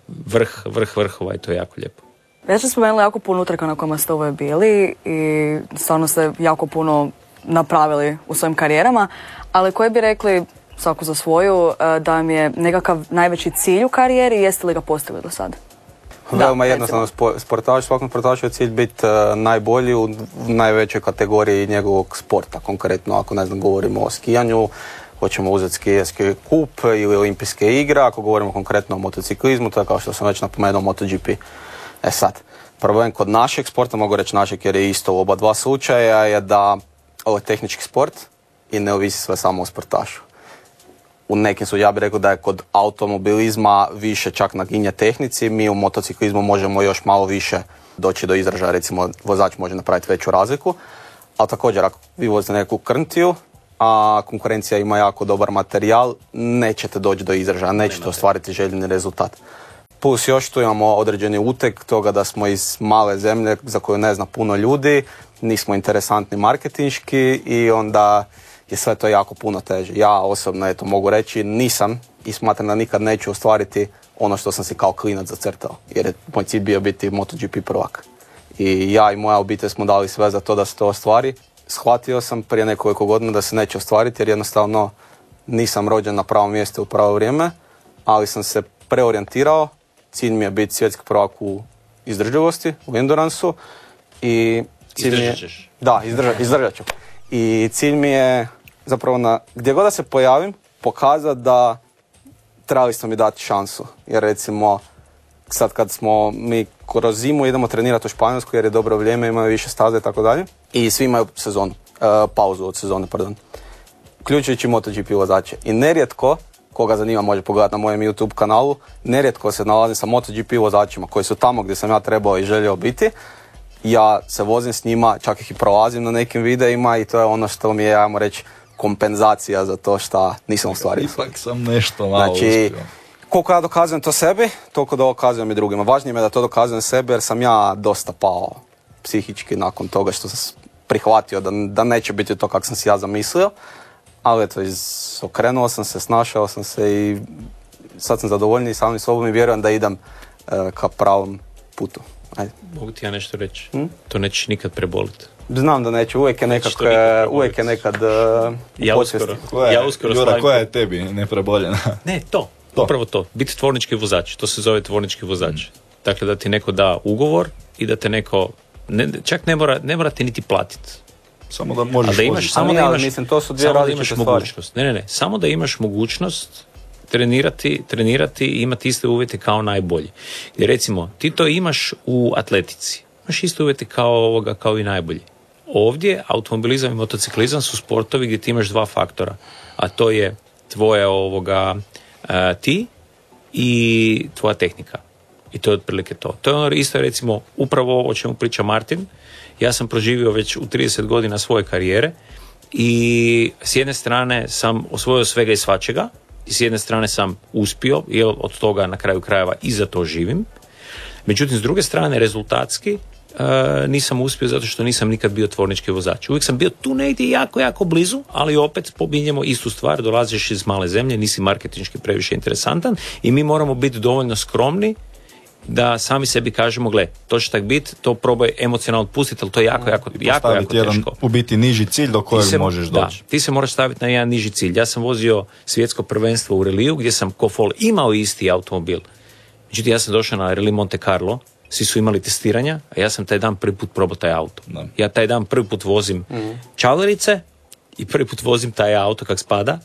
vrh vrhova i to je jako lijepo. Već ste spomenuli jako puno utrka na kojima ste bili i stvarno ste jako puno napravili u svojim karijerama, ali koji bi rekli, svako za svoju, da vam je nekakav najveći cilj u karijeri i jeste li ga postigli do sada? Veoma jednostavno, svakom sportašu je cilj biti najbolji u najvećoj kategoriji njegovog sporta. Konkretno, ako govorimo o skijanju, hoćemo uzeti skijerski kup ili olimpijske igre, ako govorimo konkretno o motociklizmu, to je kao što sam već napomenuo MotoGP. Sad, problem kod našeg sporta, mogu reći našeg jer je isto u oba dva slučaja, je da ovo je tehnički sport i ne ovisi sve samo o sportašu. U nekim su, ja bih rekao da je kod automobilizma više čak naginje tehnici, mi u motociklizmu možemo još malo više doći do izražaja, recimo vozač može napraviti veću razliku, ali također ako vi vozite neku krntiju, a konkurencija ima jako dobar materijal, nećete doći do izražaja, nećete ostvariti željeni rezultat. Plus još tu imamo određeni utek toga da smo iz male zemlje za koju ne zna puno ljudi, nismo interesantni marketinški i onda je sve to jako puno teže. Ja osobno mogu reći nisam i smatram da nikad neću ostvariti ono što sam si kao klinac zacrtao, jer je moj cilj bio biti MotoGP prvak. I ja i moja obitelj smo dali sve za to da se to ostvari. Shvatio sam prije nekoliko godina da se neće ostvariti jer jednostavno nisam rođen na pravom mjestu u pravo vrijeme, ali sam se preorijentirao. Cilj mi je biti svjetski prvak u izdržljivosti, u enduransu. I Izdržat ćeš? Da, izdržat ću. I cilj mi je zapravo gdje god da se pojavim, pokazati da trebali ste mi dati šansu. Jer recimo, sad kad smo mi kroz zimu idemo trenirati u Španjolsku jer je dobro vrijeme, imaju više staze i tako dalje. I svi imaju sezonu, pauzu od sezone, uključujući MotoGP vozače. I nerijetko, koga zanima može pogledati na mojem YouTube kanalu, nerijetko se nalazim sa MotoGP vozačima koji su tamo gdje sam ja trebao i želio biti. Ja se vozim s njima, čak ih i prolazim na nekim videima i to je ono što mi je, ajmo reći, kompenzacija za to što nisam ostvario. Ipak sam nešto malo uspio. Koliko ja dokazujem to sebi, toliko dokazujem i drugima. Važnije mi je da to dokazujem sebi jer sam ja dosta pao psihički nakon toga što sam prihvatio da neće biti to kako sam si ja zamislio. Ali eto, okrenuo sam se, snašao sam se i sad sam zadovoljniji samim sobom i vjerujem da idem ka pravom putu. Ajde. Mogu ti ja nešto reći? To nećeš nikad preboliti. Znam da neće, uvijek je nekad ja uskoro Jura, koja je tebi nepreboljena? Ne, upravo to. Biti tvornički vozač, to se zove tvornički vozač. Dakle, da ti neko da ugovor i da te neko, čak ne mora ti niti platiti. Samo da možeš voziti. Samo da imaš mogućnost. Samo da imaš mogućnost trenirati i imati iste uvjete kao najbolji. Jer recimo, ti to imaš u atletici. Imaš iste uvjete kao i najbolji. Ovdje automobilizam i motociklizam su sportovi gdje ti imaš dva faktora. A to je tvoja ti i tvoja tehnika. I to je otprilike to. To je ono isto recimo upravo o čemu priča Martin. Ja sam proživio već u 30 godina svoje karijere i s jedne strane sam osvojio svega i svačega i s jedne strane sam uspio i od toga na kraju krajeva i za to živim. Međutim, s druge strane, rezultatski nisam uspio zato što nisam nikad bio tvornički vozač. Uvijek sam bio tu negdje jako blizu, ali opet spominjemo istu stvar, dolaziš iz male zemlje, nisi marketinški previše interesantan i mi moramo biti dovoljno skromni da sami sebi kažemo, gle, to će tak biti, to probaj emocionalno otpustiti, ali to je jako teško. U biti niži cilj do kojeg možeš doći. Ti se moraš staviti na jedan niži cilj. Ja sam vozio svjetsko prvenstvo u reliju gdje sam ko fol imao isti automobil. Međutim, ja sam došao na Rally Monte Carlo, svi su imali testiranja, a ja sam taj dan prvi put probao taj auto. Da. Ja taj dan prvi put vozim čavlerice i prvi put vozim taj auto kak spada.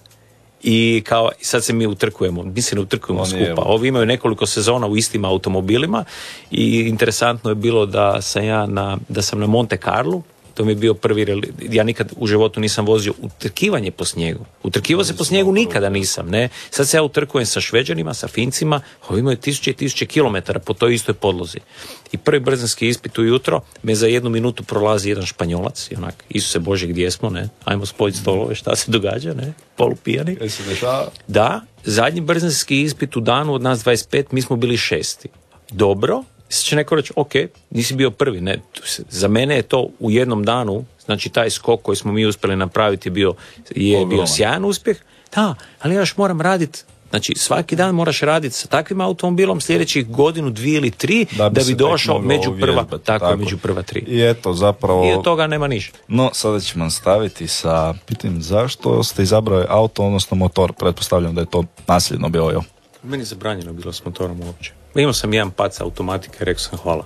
I sad se mi utrkujemo, mi se ne utrkujemo skupa. Ovi imaju nekoliko sezona u istim automobilima i interesantno je bilo da sam na Monte Carlo, to mi je bio prvi, ja nikad u životu nisam vozio utrkivanje po snijegu. Utrkivao se po snijegu nikada nisam, ne. Sad se ja utrkujem sa Šveđanima, sa Fincima, ovi imaju 1000 kilometara po toj istoj podlozi. I prvi brzinski ispit ujutro me za 1 minutu prolazi jedan Španjolac i onak, Isuse Bože, gdje smo, ne? Ajmo spojiti stolove, šta se događa, ne? Polupijani. Kaj se dešava? Da, zadnji brzinski ispit u danu od nas 25, mi smo bili 6. Dobro. Sad će neko reći, ok, nisi bio prvi. Ne, za mene je to u jednom danu, znači taj skok koji smo mi uspjeli napraviti je bio sjajan uspjeh. Da, ali ja još moram raditi, znači svaki dan moraš raditi sa takvim automobilom sljedećih 1, 2 ili 3 da bi došao među prva 3. I eto, zapravo... I od toga nema ništa. No, sada ćemo nastaviti sa pitanjem zašto ste izabrali auto, odnosno motor. Pretpostavljam da je to nasljedno bilo, jel? Meni je zabranjeno bilo s motorom uopće. Imao sam jedan pac automatike i rekao sam hvala.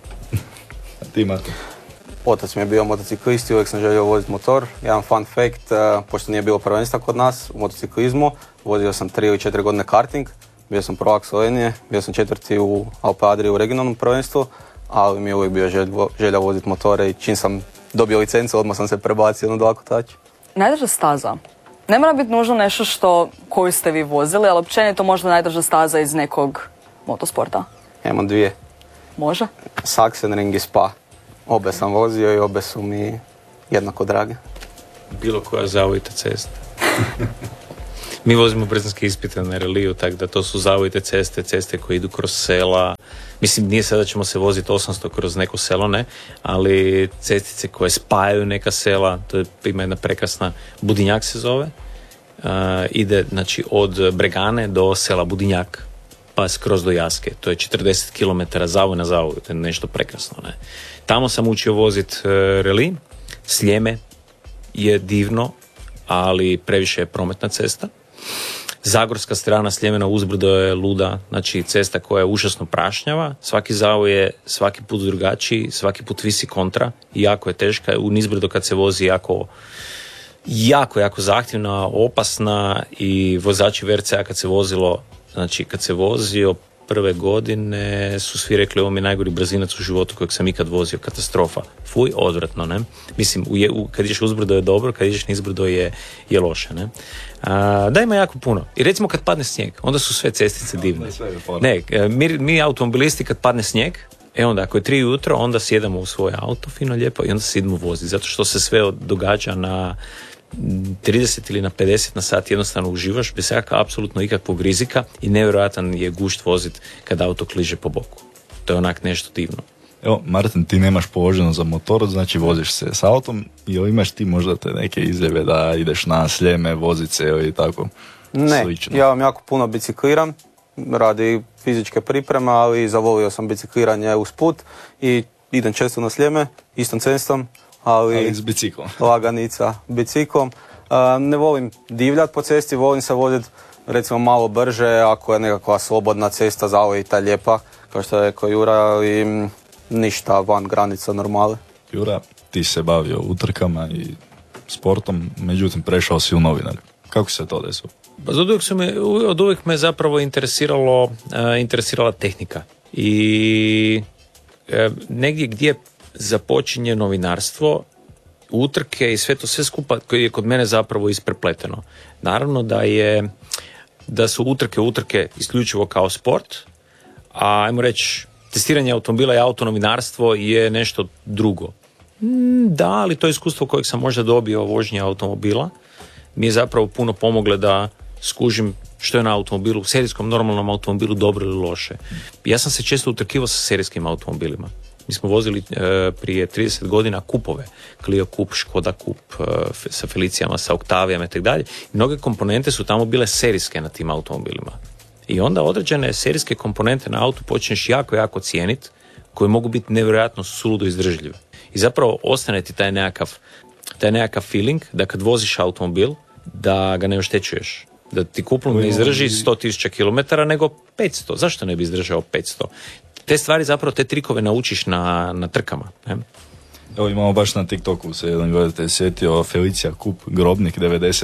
A ti imate? Otac mi je bio motociklist i uvijek sam želio voziti motor. Jedan fun fact, pošto nije bilo prvenstva kod nas u motociklizmu, vozio sam 3 ili 4 godine karting, bio sam prvak Slovenije, bio sam 4. u Alpe Adriji u regionalnom prvenstvu, ali mi je uvijek bio želja voziti motore i čim sam dobio licencu, odmah sam se prebacio na 2 kotača. Najdrža staza. Ne mora biti nužno nešto koju ste vi vozili, ali općenito možda najdrža staza iz nekog motosporta. Imam 2. Može? Sachsenring i Spa. Obe sam vozio i obe su mi jednako drage. Bilo koja zavojita cesta. Mi vozimo brzinske ispite na reliju, tako da to su zavojite ceste koje idu kroz sela. Mislim, nije sada da ćemo se voziti 800 kroz neko selo, ne, ali cestice koje spajaju neka sela, to je ima jedna prekrasna, Budinjak se zove, ide znači od Bregane do sela Budinjak, pa skroz do Jaske. To je 40 km zavoj na zavoj, to je nešto prekrasno, ne. Tamo sam učio voziti reli, Sljeme je divno, ali previše je prometna cesta. Zagorska strana Sljemena uzbrdo je luda, znači cesta koja je užasno prašnjava, svaki zavoj je svaki put drugačiji, svaki put visi kontra i jako je teška, u nizbrdo kad se vozi jako zahtjevna, opasna i vozači VRC-a kad se vozio prve godine su svi rekli ovo mi je najgori brzinac u životu kojeg sam ikad vozio, katastrofa. Fuj, odvratno, ne? Mislim, kad ideš uzbrdo je dobro, kad ideš nizbrdo je loše, ne? Da, ima jako puno. I recimo kad padne snijeg, onda su sve cestice divne. Ne, mi automobilisti kad padne snijeg, onda ako je 3 ujutro, onda sjedamo u svoje auto, fino lijepo, i onda se idemo voziti, zato što se sve događa na 30 ili na 50 na sat, jednostavno uživaš bez apsolutno ikakvog rizika i nevjerojatan je gušt voziti kad auto kliže po boku. To je onak nešto divno. Evo, Martin, ti nemaš položeno za motor, znači voziš se s autom, ili imaš ti možda te neke izjave da ideš na Sljeme, vozit se ili tako? Ne, slično? Ja vam jako puno bicikliram, radi fizičke pripreme, ali zavolio sam bicikliranje usput i idem često na Sljeme, istom cestom, ali s biciklom. Laganica biciklom. Ne volim divljati po cesti, volim se voziti recimo malo brže, ako je nekakva slobodna cesta, zavojita, lijepa, kao što je rekao Jura, ali ništa van granica normale. Jura, ti se bavio utrkama i sportom, međutim prešao si u novinarju. Kako se to desilo? Od uvijek me zapravo interesirala tehnika. I negdje gdje započinje novinarstvo, utrke i sve skupa koji je kod mene zapravo isprepleteno. Naravno da su utrke isključivo kao sport, a ajmo reći testiranje automobila i autonovinarstvo je nešto drugo. Da, ali to iskustvo kojeg sam možda dobio vožnje automobila mi je zapravo puno pomogle da skužim što je na automobilu, serijskom normalnom automobilu dobro ili loše. Ja sam se često utrkivao sa serijskim automobilima. Mi smo vozili prije 30 godina kupove, Clio Kup, Škoda Kup, sa Felicijama, sa Oktavijama i tako dalje. Mnoge komponente su tamo bile serijske na tim automobilima. I onda određene serijske komponente na autu počneš jako cijeniti, koje mogu biti nevjerojatno suludo izdržljive. I zapravo ostane ti taj nekakav feeling da kad voziš automobil, da ga ne oštećuješ. Da ti kuplom ne izdrži 100.000 km, nego 500. Zašto ne bi izdržao 500? Te stvari zapravo, te trikove naučiš na trkama. Ne? Evo imamo baš na TikToku se jedan gledatelj sjetio Felicija Kup Grobnik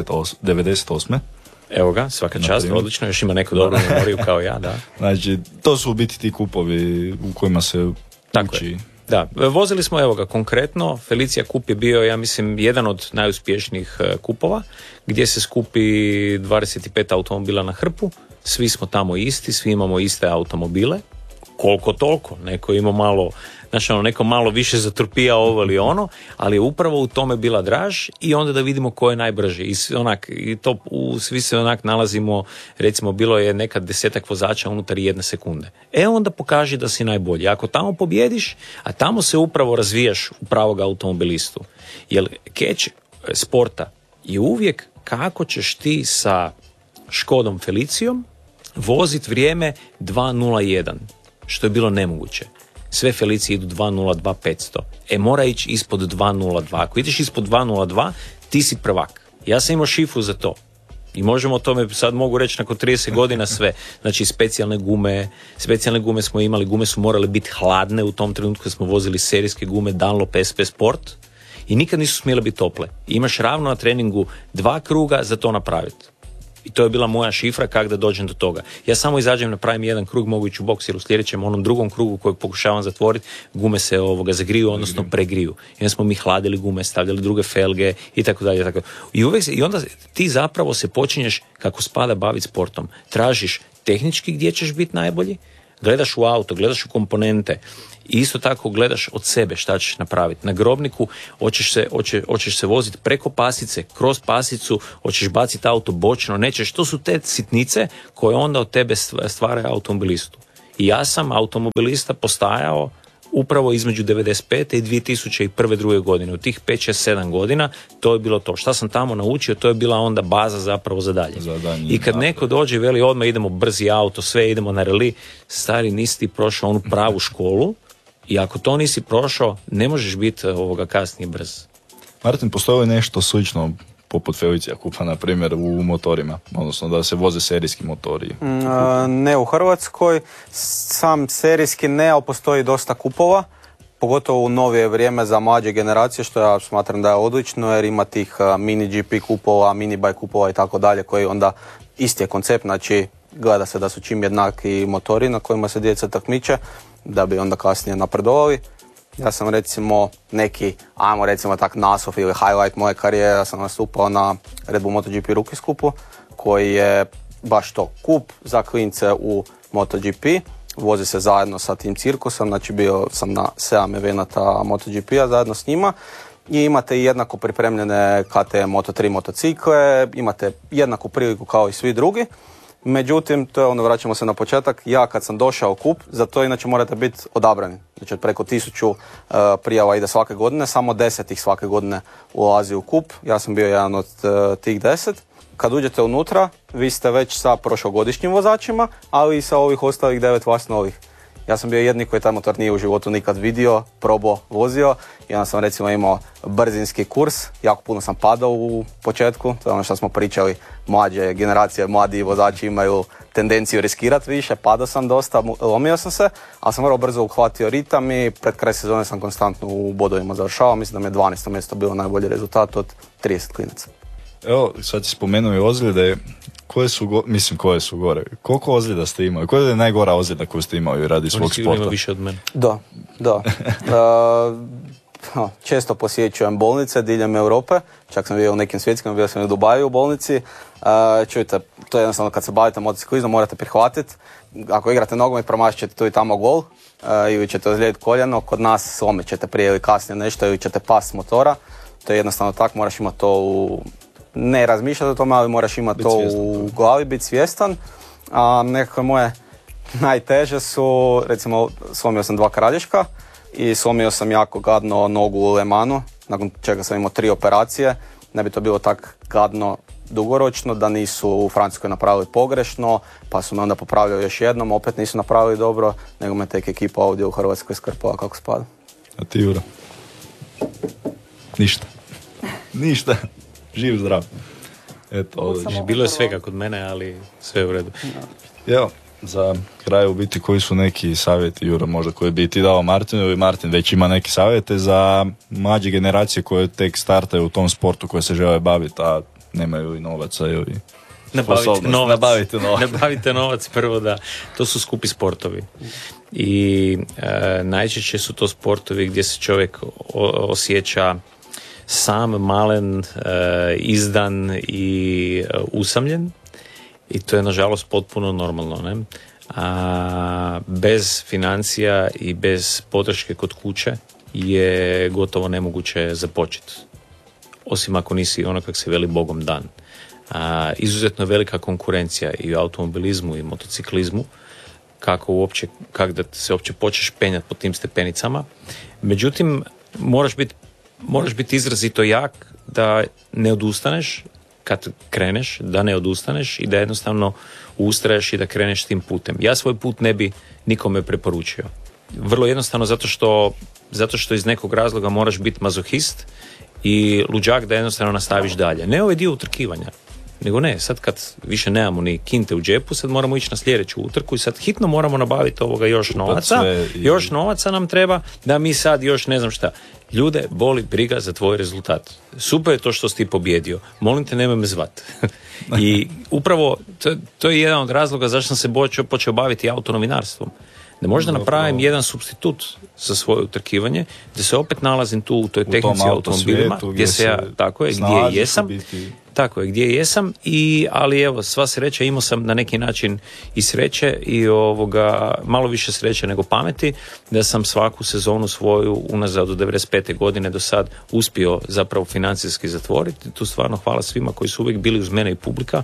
98. Evo ga, svaka čast, odlično, još ima neku dobru memoriju kao ja, da. Znači, to su u biti ti kupovi u kojima se uči. Da, vozili smo, evo ga, konkretno, Felicija Kup je bio, ja mislim, jedan od najuspješnijih kupova, gdje se skupi 25 automobila na hrpu, svi smo tamo isti, svi imamo iste automobile, koliko toliko, neko ima malo, znači neko malo više zatrpija ovo ili ono, ali je upravo u tome bila draž i onda da vidimo ko je najbrži. I to svi se onak nalazimo, recimo bilo je nekad 10 vozača unutar 1 sekunde. Onda pokaži da si najbolji. Ako tamo pobjediš, a tamo se upravo razvijaš u pravog automobilistu. Jer catch sporta je uvijek kako ćeš ti sa Škodom Felicijom vozit vrijeme 2.01, što je bilo nemoguće. Sve Felicije idu 2.02 500. Mora ići ispod 2.02. Ako ideš ispod 2.02, ti si prvak. Ja sam imao šifru za to. I možemo o tome, sad mogu reći nakon 30 godina sve. Znači specijalne gume smo imali, gume su morale biti hladne u tom trenutku kad smo vozili serijske gume Dunlop SP Sport i nikad nisu smjele biti tople. Imaš ravno na treningu 2 kruga za to napraviti. I to je bila moja šifra kako da dođem do toga. Ja samo izađem, napravim jedan krug, mogu ići u boks, jer u sljedećem onom drugom krugu kojeg pokušavam zatvoriti, gume se zagriju, odnosno pregriju. I onda smo mi hladili gume, stavljali druge felge i tako dalje. I onda ti zapravo se počinješ, kako spada, baviti sportom. Tražiš tehnički gdje ćeš biti najbolji, gledaš u auto, gledaš u komponente i isto tako gledaš od sebe šta ćeš napraviti. Na grobniku hoćeš se voziti preko pasice, kroz pasicu, hoćeš baciti auto bočno, nećeš. To su te sitnice koje onda od tebe stvaraju automobilistu. I ja sam automobilista postajao upravo između 95. i 2001. druge godine. U tih 5, 6, 7 godina to je bilo to. Šta sam tamo naučio, to je bila onda baza zapravo za dalje. I kad neko dođe i veli odmah idemo brzi auto, sve idemo na reli, stari, nisi ti prošao onu pravu školu i ako to nisi prošao, ne možeš biti kasnije brz. Martin, postoji nešto slično poput Felicija Kupa, na primjer, u motorima, odnosno da se voze serijski motori? Ne u Hrvatskoj, sam serijski ne, ali postoji dosta kupova, pogotovo u novije vrijeme za mlađe generacije, što ja smatram da je odlično, jer ima tih mini GP kupova, mini bike kupova i tako dalje, koji onda isti je koncept, znači gleda se da su čim jednaki motori na kojima se djeca takmiče, da bi onda kasnije napredovali. Ja sam recimo neki, ajmo recimo tak naslov ili highlight moje karijere, ja sam nastupao na Red Bull MotoGP Rookie skupu, koji je baš to, kup za klince u MotoGP, vozi se zajedno sa tim cirkusom, znači bio sam na 7 evenata MotoGP-a zajedno s njima i imate jednako pripremljene KTM Moto3 motocikle, imate jednaku priliku kao i svi drugi. Međutim, to je ono, vraćamo se na početak, ja kad sam došao u kup, za to inače morate biti odabrani. Znači preko 1000 prijava ide svake godine, samo 10 ih svake godine ulazi u kup, ja sam bio jedan od tih 10. Kad uđete unutra, vi ste već sa prošlogodišnjim vozačima, ali i sa ovih ostalih 9 vas novih. Ja sam bio jedni koji taj motor nije u životu nikad vidio, probao, vozio i onda sam recimo imao brzinski kurs, jako puno sam padao u početku, to je ono što smo pričali, mlađe generacije, mladi vozači imaju tendenciju riskirati više, padao sam dosta, lomio sam se, ali sam vrlo brzo uhvatio ritam i pred kraj sezone sam konstantno u bodovima završavao, mislim da mi je 12. mjesto bilo najbolji rezultat od 30 klinaca. Evo, sad si spomenuo i ozljede, koje su gore? Koliko ozljeda ste imali? Koja je najgora ozljeda koju ste imali radi svog sporta? Ima više od mene. Da. Često posjećujem bolnice diljem Europe, čak sam bio u nekim svjetskim, bio sam u Dubaju u bolnici. Čujte, to je jednostavno kad se bavite motociklizmom morate prihvatiti. Ako igrate nogomet promašit ćete tu i tamo gol ili ćete ozlijediti koljeno, kod nas slomit ćete prije ili kasnije nešto ili ćete past motora. To je jednostavno tako, moraš imati to ne razmišljati o tome, ali moraš imati to u glavi, biti svjestan. A nekako moje najteže su, recimo, slomio sam 2 kralješka i slomio sam jako gadno nogu u Le Mansu, nakon čega sam imao 3 operacije. Ne bi to bilo tak gadno dugoročno da nisu u Francuskoj napravili pogrešno, pa su me onda popravljali još jednom, opet nisu napravili dobro, nego me tek ekipa ovdje u Hrvatskoj skrpala kako spada. A ti, Jura? Ništa. Živ, zdrav. Eto, bilo je svega kod mene, ali sve je u redu. Evo, za kraj u biti koji su neki savjeti, Jura, možda koji bi ti dao Martinu, ili Martin već ima neke savjete za mlađe generacije koje tek startaju u tom sportu koje se žele baviti, a nemaju i novaca ili Nabavite novac prvo, da. To su skupi sportovi. I najčešće su to sportovi gdje se čovjek osjeća sam, malen, izdan i usamljen i to je nažalost potpuno normalno, ne? Bez financija i bez podrške kod kuće je gotovo nemoguće započeti, osim ako nisi ono kak se veli Bogom dan. Izuzetno velika konkurencija i u automobilizmu i motociklizmu, kako da se uopće počneš penjati po tim stepenicama. Međutim, moraš biti izrazito jak da ne odustaneš kad kreneš, da ne odustaneš i da jednostavno ustraješ i da kreneš tim putem. Ja svoj put ne bi nikome preporučio. Vrlo jednostavno zato što iz nekog razloga moraš biti mazohist i luđak da jednostavno nastaviš dalje. Ne ovaj dio utrkivanja. Nego ne, sad kad više nemamo ni kinte u džepu, sad moramo ići na sljedeću utrku i sad hitno moramo nabaviti još novaca. Još novaca nam treba da mi sad još ne znam šta. Ljude boli briga za tvoj rezultat. Super je to što si ti pobjedio. Molim te, nemoj me zvat. I upravo to je jedan od razloga zašto sam se počeo baviti autonovinarstvom. Da možda napravim jedan supstitut za svoje utrkivanje, da se opet nalazim tu u toj tehnici automobilima, gdje se ja, gdje jesam, ali evo, sva sreća, imao sam na neki način i sreće i malo više sreće nego pameti, da sam svaku sezonu svoju unazad od 95. godine do sad uspio zapravo financijski zatvoriti. Tu stvarno hvala svima koji su uvijek bili uz mene i publika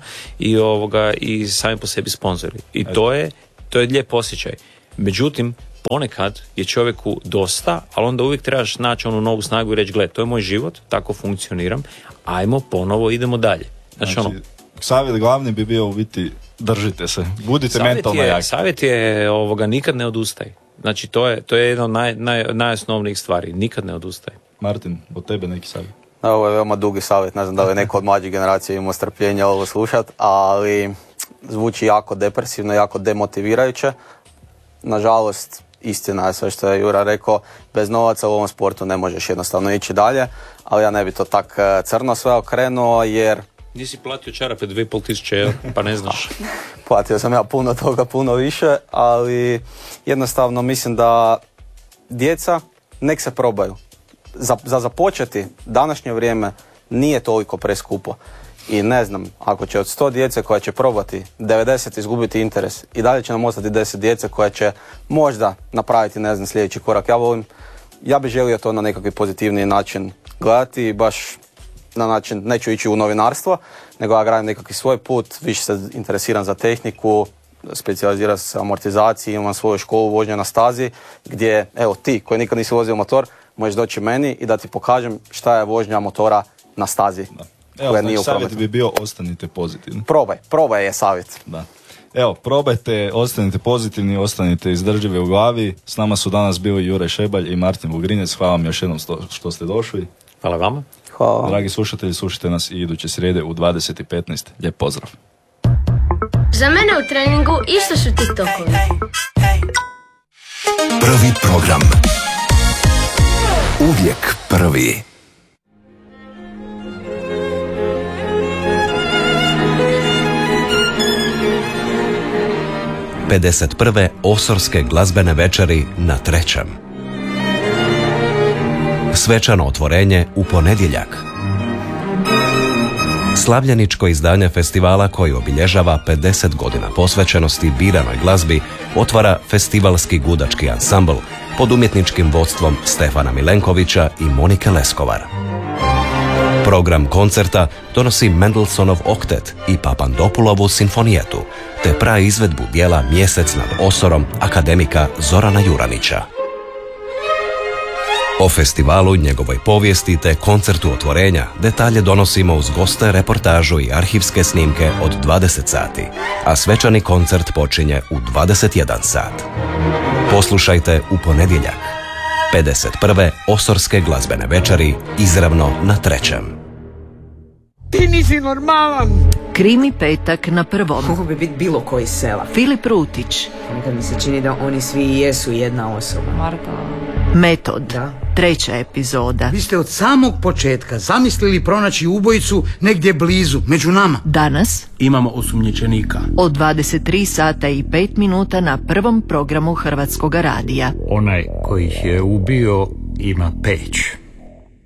i sami po sebi sponzori. I to je lijep osjećaj. Međutim, ponekad je čovjeku dosta, ali onda uvijek trebaš naći onu novu snagu i reći, gle, to je moj život, tako funkcioniram, ajmo ponovo, idemo dalje. Znači, savjet glavni bi bio u biti, držite se, budite mentalno jaki. Savjet je nikad ne odustaj. Znači, to je jedna od najosnovnijih stvari, nikad ne odustaj. Martin, od tebe neki savjet? Ovo je veoma dugi savjet, ne znam da li je neko od mlađih generacija imao strpljenja ovo slušat, ali zvuči jako depresivno, jako demotivirajuće. Nažalost, istina je sve što je Jura rekao, bez novaca u ovom sportu ne možeš jednostavno ići dalje, ali ja ne bi to tak crno sve okrenuo, jer... Nisi platio čarape 2.500 €, pa ne znaš. Platio sam ja puno toga, puno više, ali jednostavno mislim da djeca nek se probaju. Za započeti današnje vrijeme nije toliko preskupo. I ne znam, ako će od 100 djece koja će probati 90 izgubiti interes i dalje će nam ostati 10 djece koja će možda napraviti, ne znam, sljedeći korak. Ja bih želio to na nekakvi pozitivniji način gledati i baš na način, neću ići u novinarstvo, nego ja gradim nekakvi svoj put, više se interesiram za tehniku, specijaliziram se amortizaciji, imam svoju školu vožnja na stazi, gdje, evo ti koji nikad nisi vozio motor, možeš doći meni i da ti pokažem šta je vožnja motora na stazi. Da. Evo, znači, savjet bi bio ostanite pozitivni. Probaj je savjet. Da. Evo, probajte, ostanite pozitivni, ostanite izdrživi u glavi. S nama su danas bili Jure Šebalj i Martin Vugrinec. Hvala vam još jednom što ste došli. Hvala vama. Hvala. Dragi slušatelji, slušajte nas i iduće srijede u 20:15. Lijep pozdrav. Za mene u treningu isto su TikTokovi. Prvi program. Uvijek prvi. ...51. Osorske glazbene večeri na Trećem. Svečano otvorenje u ponedjeljak. Slavljeničko izdanje festivala koji obilježava 50 godina posvećenosti biranoj glazbi otvara festivalski gudački ansambl pod umjetničkim vodstvom Stefana Milenkovića i Monike Leskovar. Program koncerta donosi Mendelssohnov oktet i Papandopulovu sinfonijetu, te praizvedbu dijela Mjesec nad Osorom akademika Zorana Juranića. O festivalu, njegovoj povijesti te koncertu otvorenja detalje donosimo uz goste, reportažu i arhivske snimke od 20 sati, a svečani koncert počinje u 21 sat. Poslušajte u ponedjeljak. 51. Osorske glazbene večeri izravno na Trećem. Ti nisi normalan! Krimi petak na Prvom. Mogu bi biti bilo koji sela. Filip Rutić. Nekad mi se čini da oni svi jesu jedna osoba. Marta. Metod. Da. 3. epizoda. Vi ste od samog početka zamislili pronaći ubojicu negdje blizu, među nama. Danas imamo osumnjičenika. od 23 sata i 5 minuta na Prvom programu Hrvatskoga radija. Onaj koji ih je ubio ima peć.